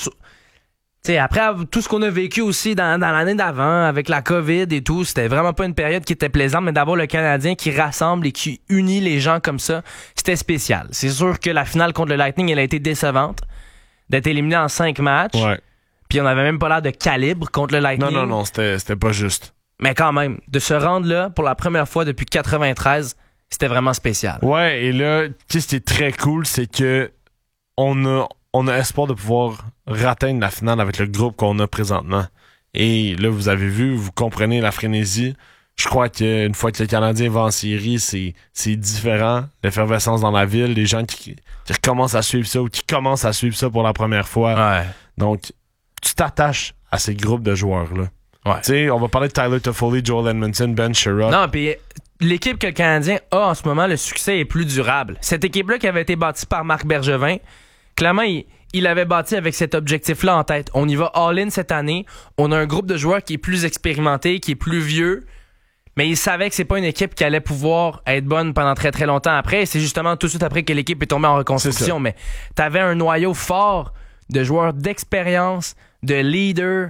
tout ce qu'on a vécu aussi dans l'année d'avant, avec la COVID et tout, c'était vraiment pas une période qui était plaisante, mais d'avoir le Canadien qui rassemble et qui unit les gens comme ça, c'était spécial. C'est sûr que la finale contre le Lightning, elle a été décevante, d'être éliminé en 5 matchs. Ouais. Puis on avait même pas l'air de calibre contre le Lightning. Non, c'était pas juste. Mais quand même, de se rendre là pour la première fois depuis 93, c'était vraiment spécial. Ouais, et là, tu sais, ce qui est très cool, c'est que on a espoir de pouvoir ratteindre la finale avec le groupe qu'on a présentement. Et là, vous avez vu, vous comprenez la frénésie. Je crois qu'une fois que le Canadien va en série, c'est différent. L'effervescence dans la ville, les gens qui recommencent à suivre ça ou qui commencent à suivre ça pour la première fois. Ouais. Donc, tu t'attaches à ces groupes de joueurs-là. Ouais. Tu sais, on va parler de Tyler Toffoli, Joel Edmondson, Ben Sherrod. Non, puis l'équipe que le Canadien a en ce moment, le succès est plus durable. Cette équipe-là qui avait été bâtie par Marc Bergevin, clairement, il l'avait bâti avec cet objectif-là en tête. On y va all-in cette année. On a un groupe de joueurs qui est plus expérimenté, qui est plus vieux, mais il savait que c'est pas une équipe qui allait pouvoir être bonne pendant très très longtemps après. Et c'est justement tout de suite après que l'équipe est tombée en reconstruction. Mais t'avais un noyau fort de joueurs d'expérience, de leaders.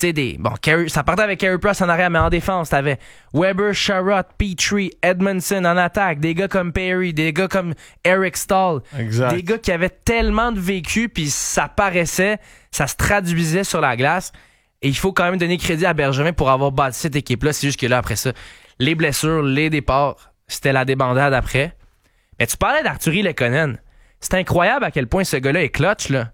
Ça partait avec Carey Price en arrière, mais en défense, t'avais Weber, Sherrod, Petrie, Edmondson en attaque, des gars comme Perry, des gars comme Eric Stahl, exact. Des gars qui avaient tellement de vécu, puis ça paraissait, ça se traduisait sur la glace. Et il faut quand même donner crédit à Bergevin pour avoir bâti cette équipe-là. C'est juste que là, après ça, les blessures, les départs, c'était la débandade après. Mais tu parlais d'Arturi Lekonen. C'est incroyable à quel point ce gars-là est clutch, là.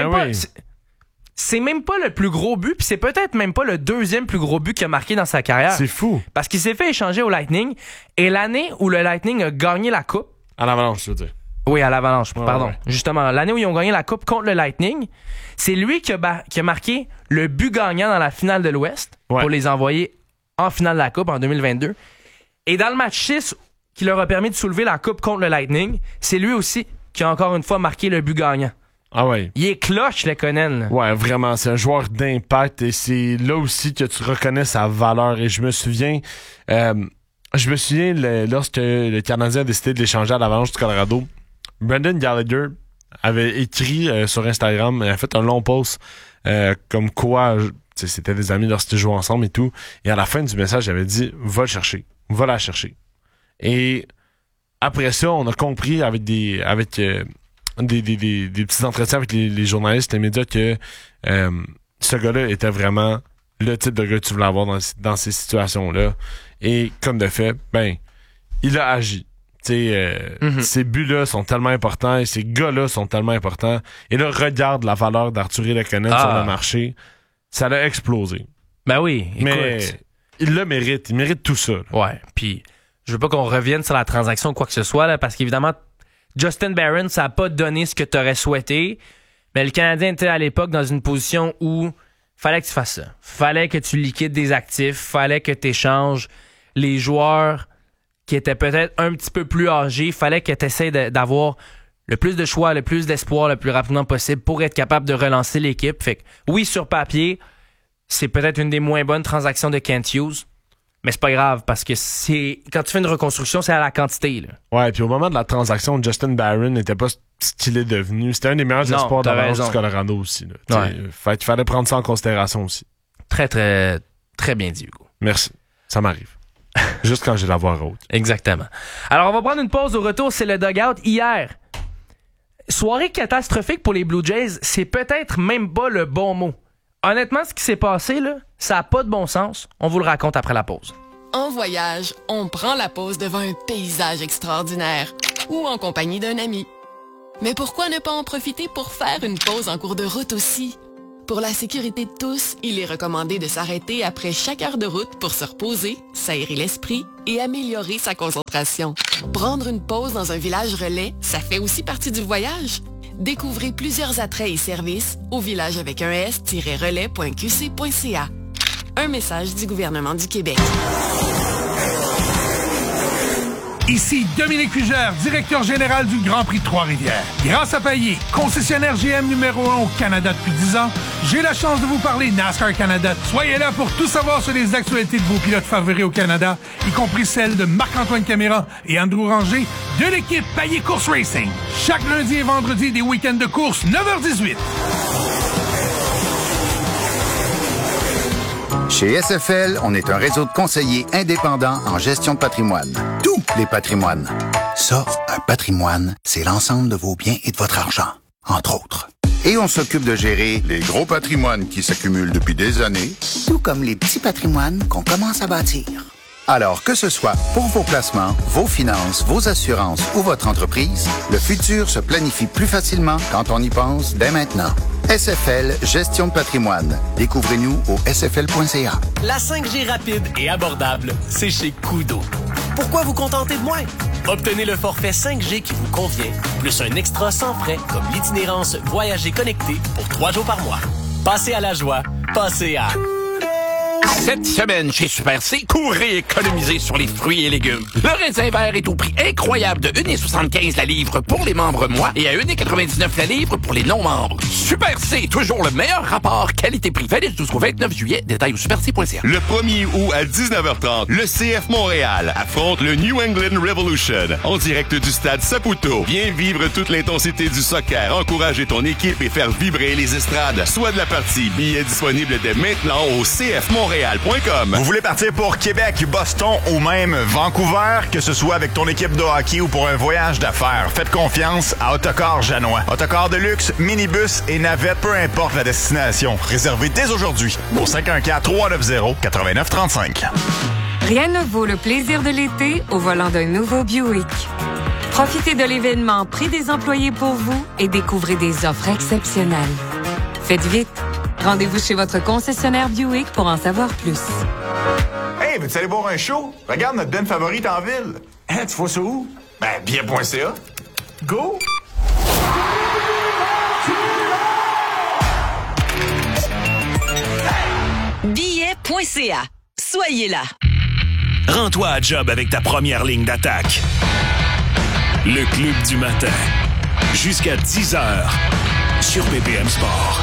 C'est même pas le plus gros but, puis c'est peut-être même pas le 2e plus gros but qu'il a marqué dans sa carrière. C'est fou. Parce qu'il s'est fait échanger au Lightning, et l'année où le Lightning a gagné la Coupe... À l'Avalanche, je veux dire. Oui, à l'Avalanche, pardon. Ouais. Justement, l'année où ils ont gagné la Coupe contre le Lightning, c'est lui qui a marqué le but gagnant dans la finale de l'Ouest pour les envoyer en finale de la Coupe en 2022. Et dans le match 6, qui leur a permis de soulever la Coupe contre le Lightning, c'est lui aussi qui a encore une fois marqué le but gagnant. Ah ouais. Il est cloche, Lekonen. Ouais, vraiment. C'est un joueur d'impact et c'est là aussi que tu reconnais sa valeur. Et je me souviens lorsque le Canadien a décidé de l'échanger à l'Avalanche du Colorado, Brendan Gallagher avait écrit sur Instagram, il a fait un long post comme quoi c'était des amis lorsqu'ils jouaient ensemble et tout. Et à la fin du message, il avait dit « Va le chercher. Va la chercher. » Et après ça, on a compris avec des petits entretiens avec les journalistes, les médias, que ce gars-là était vraiment le type de gars que tu voulais avoir dans ces situations-là. Et comme de fait, il a agi. Ces buts-là sont tellement importants et ces gars-là sont tellement importants. Et là, regarde la valeur d'Arturi Lekonen sur le marché. Ça l'a explosé. Ben oui, écoute. Mais il le mérite. Il mérite tout ça. Là. Ouais, puis je veux pas qu'on revienne sur la transaction ou quoi que ce soit, là, parce qu'évidemment, Justin Barron, ça n'a pas donné ce que tu aurais souhaité, mais le Canadien était à l'époque dans une position où fallait que tu fasses ça. Fallait que tu liquides des actifs, fallait que tu échanges les joueurs qui étaient peut-être un petit peu plus âgés, fallait que tu essaies d'avoir le plus de choix, le plus d'espoir le plus rapidement possible pour être capable de relancer l'équipe. Fait que oui, sur papier, c'est peut-être une des moins bonnes transactions de Kent Hughes, mais c'est pas grave parce que quand tu fais une reconstruction, c'est à la quantité. Là. Ouais, puis au moment de la transaction, Justin Barron n'était pas ce qu'il est devenu. C'était un des meilleurs espoirs d'Avalanche du Colorado aussi. Là. Ouais. Il fallait prendre ça en considération aussi. Très, très, très bien dit, Hugo. Merci. Ça m'arrive. Juste quand j'ai la voix haute. Exactement. Alors, on va prendre une pause. Au retour, c'est le dugout. Hier, Soirée catastrophique pour les Blue Jays, c'est peut-être même pas le bon mot. Honnêtement, ce qui s'est passé, là, ça n'a pas de bon sens. On vous le raconte après la pause. En voyage, on prend la pause devant un paysage extraordinaire ou en compagnie d'un ami. Mais pourquoi ne pas en profiter pour faire une pause en cours de route aussi? Pour la sécurité de tous, il est recommandé de s'arrêter après chaque heure de route pour se reposer, s'aérer l'esprit et améliorer sa concentration. Prendre une pause dans un village relais, ça fait aussi partie du voyage. Découvrez plusieurs attraits et services au village avec un s-relais.qc.ca. Un message du gouvernement du Québec. Ici Dominique Fugère, directeur général du Grand Prix de Trois-Rivières. Grâce à Payet, concessionnaire GM numéro 1 au Canada depuis 10 ans, j'ai la chance de vous parler NASCAR Canada. Soyez là pour tout savoir sur les actualités de vos pilotes favoris au Canada, y compris celles de Marc-Antoine Caméra et Andrew Ranger de l'équipe Payet Course Racing. Chaque lundi et vendredi des week-ends de course, 9h18. Chez SFL, on est un réseau de conseillers indépendants en gestion de patrimoine. Tous les patrimoines. Ça, un patrimoine, c'est l'ensemble de vos biens et de votre argent, entre autres. Et on s'occupe de gérer les gros patrimoines qui s'accumulent depuis des années, tout comme les petits patrimoines qu'on commence à bâtir. Alors, que ce soit pour vos placements, vos finances, vos assurances ou votre entreprise, le futur se planifie plus facilement quand on y pense dès maintenant. SFL Gestion de patrimoine. Découvrez-nous au sfl.ca. La 5G rapide et abordable, c'est chez Koodo. Pourquoi vous contenter de moins? Obtenez le forfait 5G qui vous convient, plus un extra sans frais comme l'itinérance Voyager connecté pour 3 jours par mois. Passez à la joie, passez à... Cette semaine, chez Super C, courez économiser sur les fruits et légumes. Le raisin vert est au prix incroyable de 1,75 la livre pour les membres mois et à 1,99 la livre pour les non-membres. Super C, toujours le meilleur rapport qualité-prix. Valide jusqu'au 29 juillet. Détails au superc.ca. Le 1er août à 19h30, le CF Montréal affronte le New England Revolution en direct du stade Saputo. Viens vivre toute l'intensité du soccer, encourager ton équipe et faire vibrer les estrades. Soit de la partie, billets disponibles dès maintenant au cfmontréal.com. Vous voulez partir pour Québec, Boston ou même Vancouver, que ce soit avec ton équipe de hockey ou pour un voyage d'affaires, faites confiance à Autocar Janois. Autocar de luxe, minibus et navette, peu importe la destination. Réservez dès aujourd'hui au 514-390-8935. Rien ne vaut le plaisir de l'été au volant d'un nouveau Buick. Profitez de l'événement Prix des employés pour vous et découvrez des offres exceptionnelles. Faites vite. Rendez-vous chez votre concessionnaire Buick pour en savoir plus. Hey, veux-tu aller boire un show? Regarde notre den favorite en ville. Hein, tu vois ça où? Ben, billet.ca. Go! Billet.ca. Soyez là. Rends-toi à job avec ta première ligne d'attaque. Le Club du matin. Jusqu'à 10h sur BPM Sport.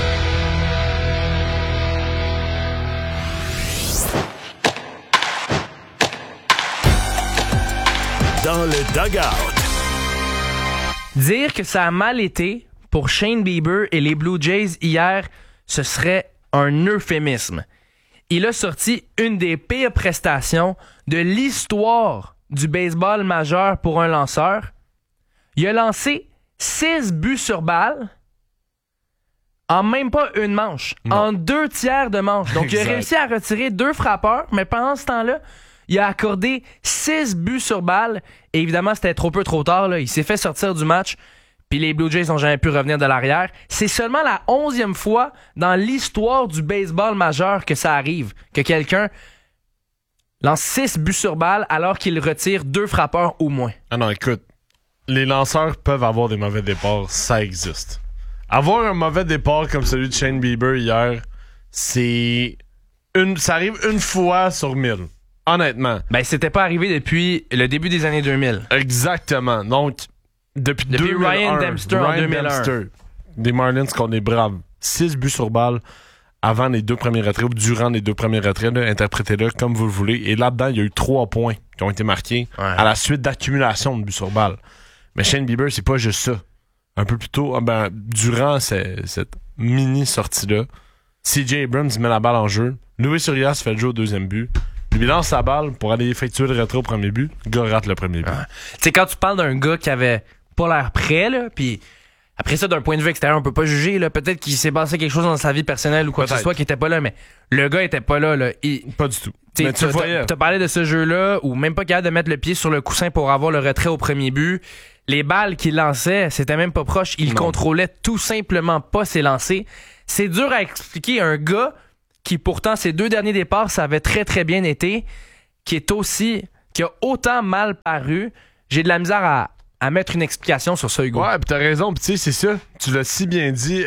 Dans le dugout. Dire que ça a mal été pour Shane Bieber et les Blue Jays hier, ce serait un euphémisme. Il a sorti une des pires prestations de l'histoire du baseball majeur pour un lanceur. Il a lancé 6 buts sur balle en même pas une manche, en 2 tiers de manche. Donc, il a réussi à retirer 2 frappeurs, mais pendant ce temps-là, il a accordé 6 buts sur balle. Et évidemment, c'était trop tard. Là. Il s'est fait sortir du match. Puis les Blue Jays n'ont jamais pu revenir de l'arrière. C'est seulement la 11e fois dans l'histoire du baseball majeur que ça arrive. Que quelqu'un lance 6 buts sur balle alors qu'il retire 2 frappeurs au moins. Ah non, écoute. Les lanceurs peuvent avoir des mauvais départs. Ça existe. Avoir un mauvais départ comme celui de Shane Bieber hier, ça arrive une fois sur 1000. Honnêtement. Ben, c'était pas arrivé depuis le début des années 2000. Exactement. Donc, depuis 2001, Ryan Dempster en 2001. Dempster, des Marlins contre les Braves. 6 buts sur balle avant les 2 premiers retraits ou durant les 2 premiers retraits. Là, interprétez-le comme vous le voulez. Et là-dedans, il y a eu 3 points qui ont été marqués à la suite d'accumulation de buts sur balle. Mais Shane Bieber, c'est pas juste ça. Un peu plus tôt, durant cette mini-sortie-là, C.J. Abrams met la balle en jeu. Luis Urias fait le jeu au 2e but. Il lance sa balle pour aller effectuer le retrait au premier but. Le gars rate le premier but. Tu sais, quand tu parles d'un gars qui avait pas l'air prêt, là, puis après ça, d'un point de vue extérieur, on peut pas juger, là. Peut-être qu'il s'est passé quelque chose dans sa vie personnelle ou quoi que ce soit qui était pas là, mais le gars était pas là, là. Pas du tout. Mais t'as parlé de ce jeu-là, où même pas capable de mettre le pied sur le coussin pour avoir le retrait au premier but. Les balles qu'il lançait, c'était même pas proche. Il contrôlait tout simplement pas ses lancers. C'est dur à expliquer un gars qui, pourtant, ses 2 derniers départs, ça avait très, très bien été, qui a autant mal paru. J'ai de la misère à mettre une explication sur ça, Hugo. Ouais, pis t'as raison, pis tu sais, c'est ça. Tu l'as si bien dit.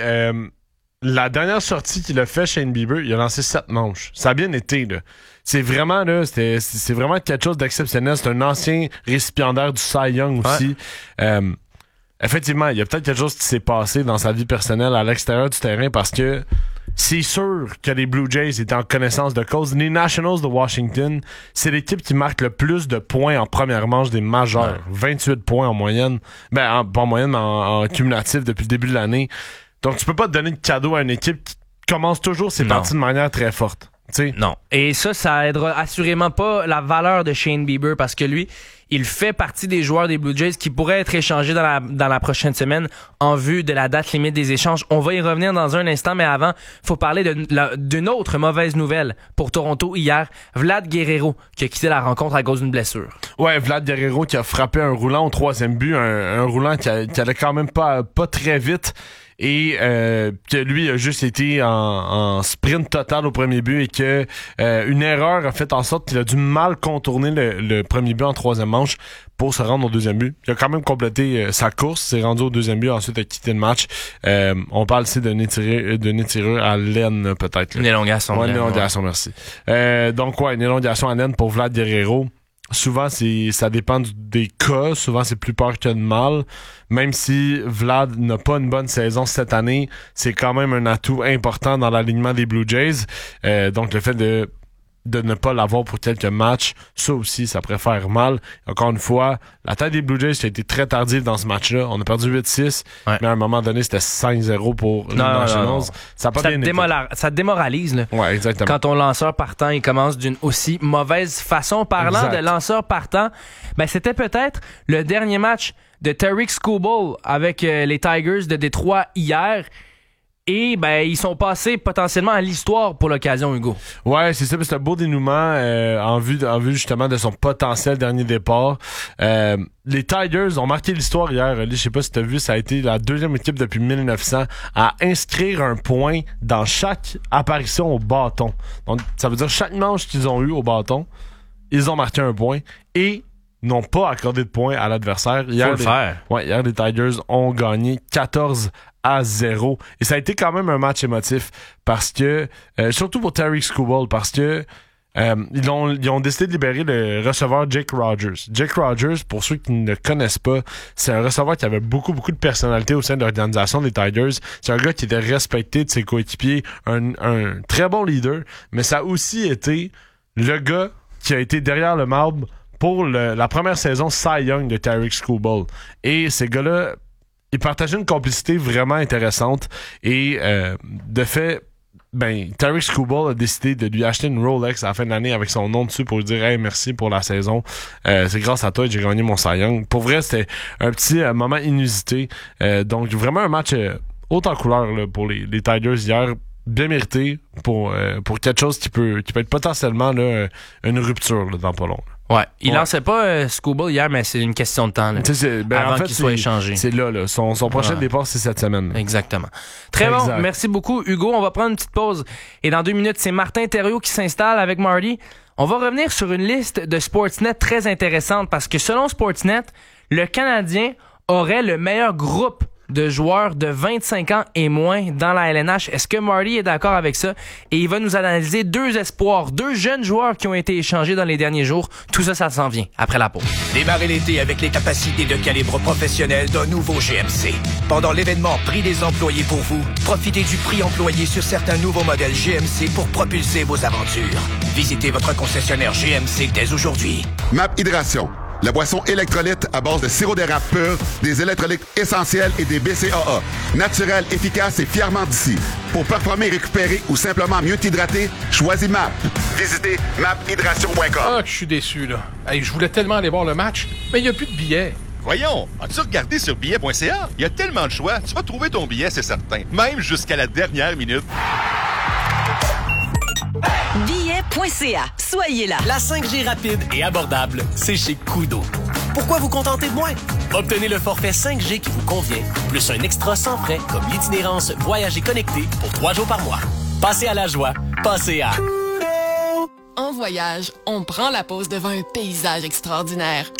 La dernière sortie qu'il a fait, Shane Bieber, il a lancé 7 manches. Ça a bien été, là. C'est vraiment, là, c'est vraiment quelque chose d'exceptionnel. C'est un ancien récipiendaire du Cy Young aussi. Ouais. Effectivement, il y a peut-être quelque chose qui s'est passé dans sa vie personnelle à l'extérieur du terrain parce que c'est sûr que les Blue Jays étaient en connaissance de cause. Les Nationals de Washington, c'est l'équipe qui marque le plus de points en première manche des majeurs. Ouais. 28 points en moyenne. Pas en moyenne, mais en cumulatif depuis le début de l'année. Donc, tu peux pas te donner de cadeau à une équipe qui commence toujours ses parties de manière très forte. T'sais. Non. Et ça aidera assurément pas la valeur de Shane Bieber parce que lui, il fait partie des joueurs des Blue Jays qui pourraient être échangés dans la prochaine semaine en vue de la date limite des échanges. On va y revenir dans un instant, mais avant, faut parler d'une autre mauvaise nouvelle pour Toronto hier. Vlad Guerrero qui a quitté la rencontre à cause d'une blessure. Ouais, Vlad Guerrero qui a frappé un roulant au 3e but, un roulant qui allait quand même pas très vite. Et que lui a juste été en sprint total au premier but et que une erreur a fait en sorte qu'il a dû mal contourner le premier but en 3e manche pour se rendre au 2e but. Il a quand même complété sa course, s'est rendu au 2e but, ensuite a quitté le match. On parle ici de nez tiré à l'aine peut-être. Une élongation. Ouais, une élongation, merci. Donc ouais, une élongation à l'aine pour Vlad Guerrero. Souvent, ça dépend des cas. Souvent, c'est plus peur que de mal. Même si Vlad n'a pas une bonne saison cette année, c'est quand même un atout important dans l'alignement des Blue Jays. Donc, le fait de ne pas l'avoir pour quelques matchs, ça aussi, ça pourrait faire mal. Encore une fois, la tête des Blue Jays a été très tardive dans ce match-là. On a perdu 8-6, mais à un moment donné, c'était 5-0 pour les Nationals. Ça te démoralise. Là. Ouais, exactement. Quand ton lanceur partant, il commence d'une aussi mauvaise façon. Parlant de lanceur partant, c'était peut-être le dernier match de Tarik Skubal avec les Tigers de Détroit hier. Et ils sont passés potentiellement à l'histoire pour l'occasion, Hugo. Ouais, c'est ça, c'est un beau dénouement en vue justement de son potentiel dernier départ. Les Tigers ont marqué l'histoire hier. Je sais pas si tu as vu, ça a été la 2e équipe depuis 1900 à inscrire un point dans chaque apparition au bâton. Donc, ça veut dire chaque manche qu'ils ont eu au bâton, ils ont marqué un point et n'ont pas accordé de points à l'adversaire. Faut le faire. Ouais, hier, les Tigers ont gagné 14-0. Et ça a été quand même un match émotif parce que, surtout pour Tarik Skubal, parce que ils ont décidé de libérer le receveur Jake Rogers. Jake Rogers, pour ceux qui ne le connaissent pas, c'est un receveur qui avait beaucoup de personnalité au sein de l'organisation des Tigers. C'est un gars qui était respecté de ses coéquipiers, un très bon leader, mais ça a aussi été le gars qui a été derrière le marbre pour la première saison Cy Young de Tarik Skubal. Et ces gars-là, ils partageaient une complicité vraiment intéressante. Et de fait, Tarik Skubal a décidé de lui acheter une Rolex à la fin de l'année avec son nom dessus pour lui dire « Hey, merci pour la saison. C'est grâce à toi que j'ai gagné mon Cy Young. » Pour vrai, c'était un petit moment inusité. Donc, vraiment un match haut en couleur là, pour les Tigers hier. Bien mérité pour quelque chose qui peut être potentiellement là, une rupture là, dans pas long. Ouais, il lançait pas Skubal hier, mais c'est une question de temps là, avant en fait, qu'il soit échangé. C'est là. Son prochain départ, c'est cette semaine. Là. Exactement. Très bon, merci beaucoup Hugo. On va prendre une petite pause. Et dans 2 minutes, c'est Martin Thériault qui s'installe avec Marty. On va revenir sur une liste de Sportsnet très intéressante parce que selon Sportsnet, le Canadien aurait le meilleur groupe de joueurs de 25 ans et moins dans la LNH. Est-ce que Marty est d'accord avec ça? Et il va nous analyser 2 espoirs, 2 jeunes joueurs qui ont été échangés dans les derniers jours. Tout ça, ça s'en vient après la pause. Démarrez l'été avec les capacités de calibre professionnel d'un nouveau GMC. Pendant l'événement Prix des employés pour vous, profitez du prix employé sur certains nouveaux modèles GMC pour propulser vos aventures. Visitez votre concessionnaire GMC dès aujourd'hui. MAP Hydration. La boisson électrolyte à base de sirop d'érable pur, des électrolytes essentiels et des BCAA. Naturel, efficace et fièrement d'ici. Pour performer, récupérer ou simplement mieux t'hydrater, choisis MAP. Visitez maphydration.com. Ah, je suis déçu, là. Hey, je voulais tellement aller voir le match, mais il n'y a plus de billets. Voyons, as-tu regardé sur billet.ca? Il y a tellement de choix, tu vas trouver ton billet, c'est certain. Même jusqu'à la dernière minute. Billet.ca. Soyez là. La 5G rapide et abordable, c'est chez Koodo. Pourquoi vous contenter de moins? Obtenez le forfait 5G qui vous convient, plus un extra sans frais comme l'itinérance Voyager connecté pour 3 jours par mois. Passez à la joie. Passez à... En voyage, on prend la pause devant un paysage extraordinaire.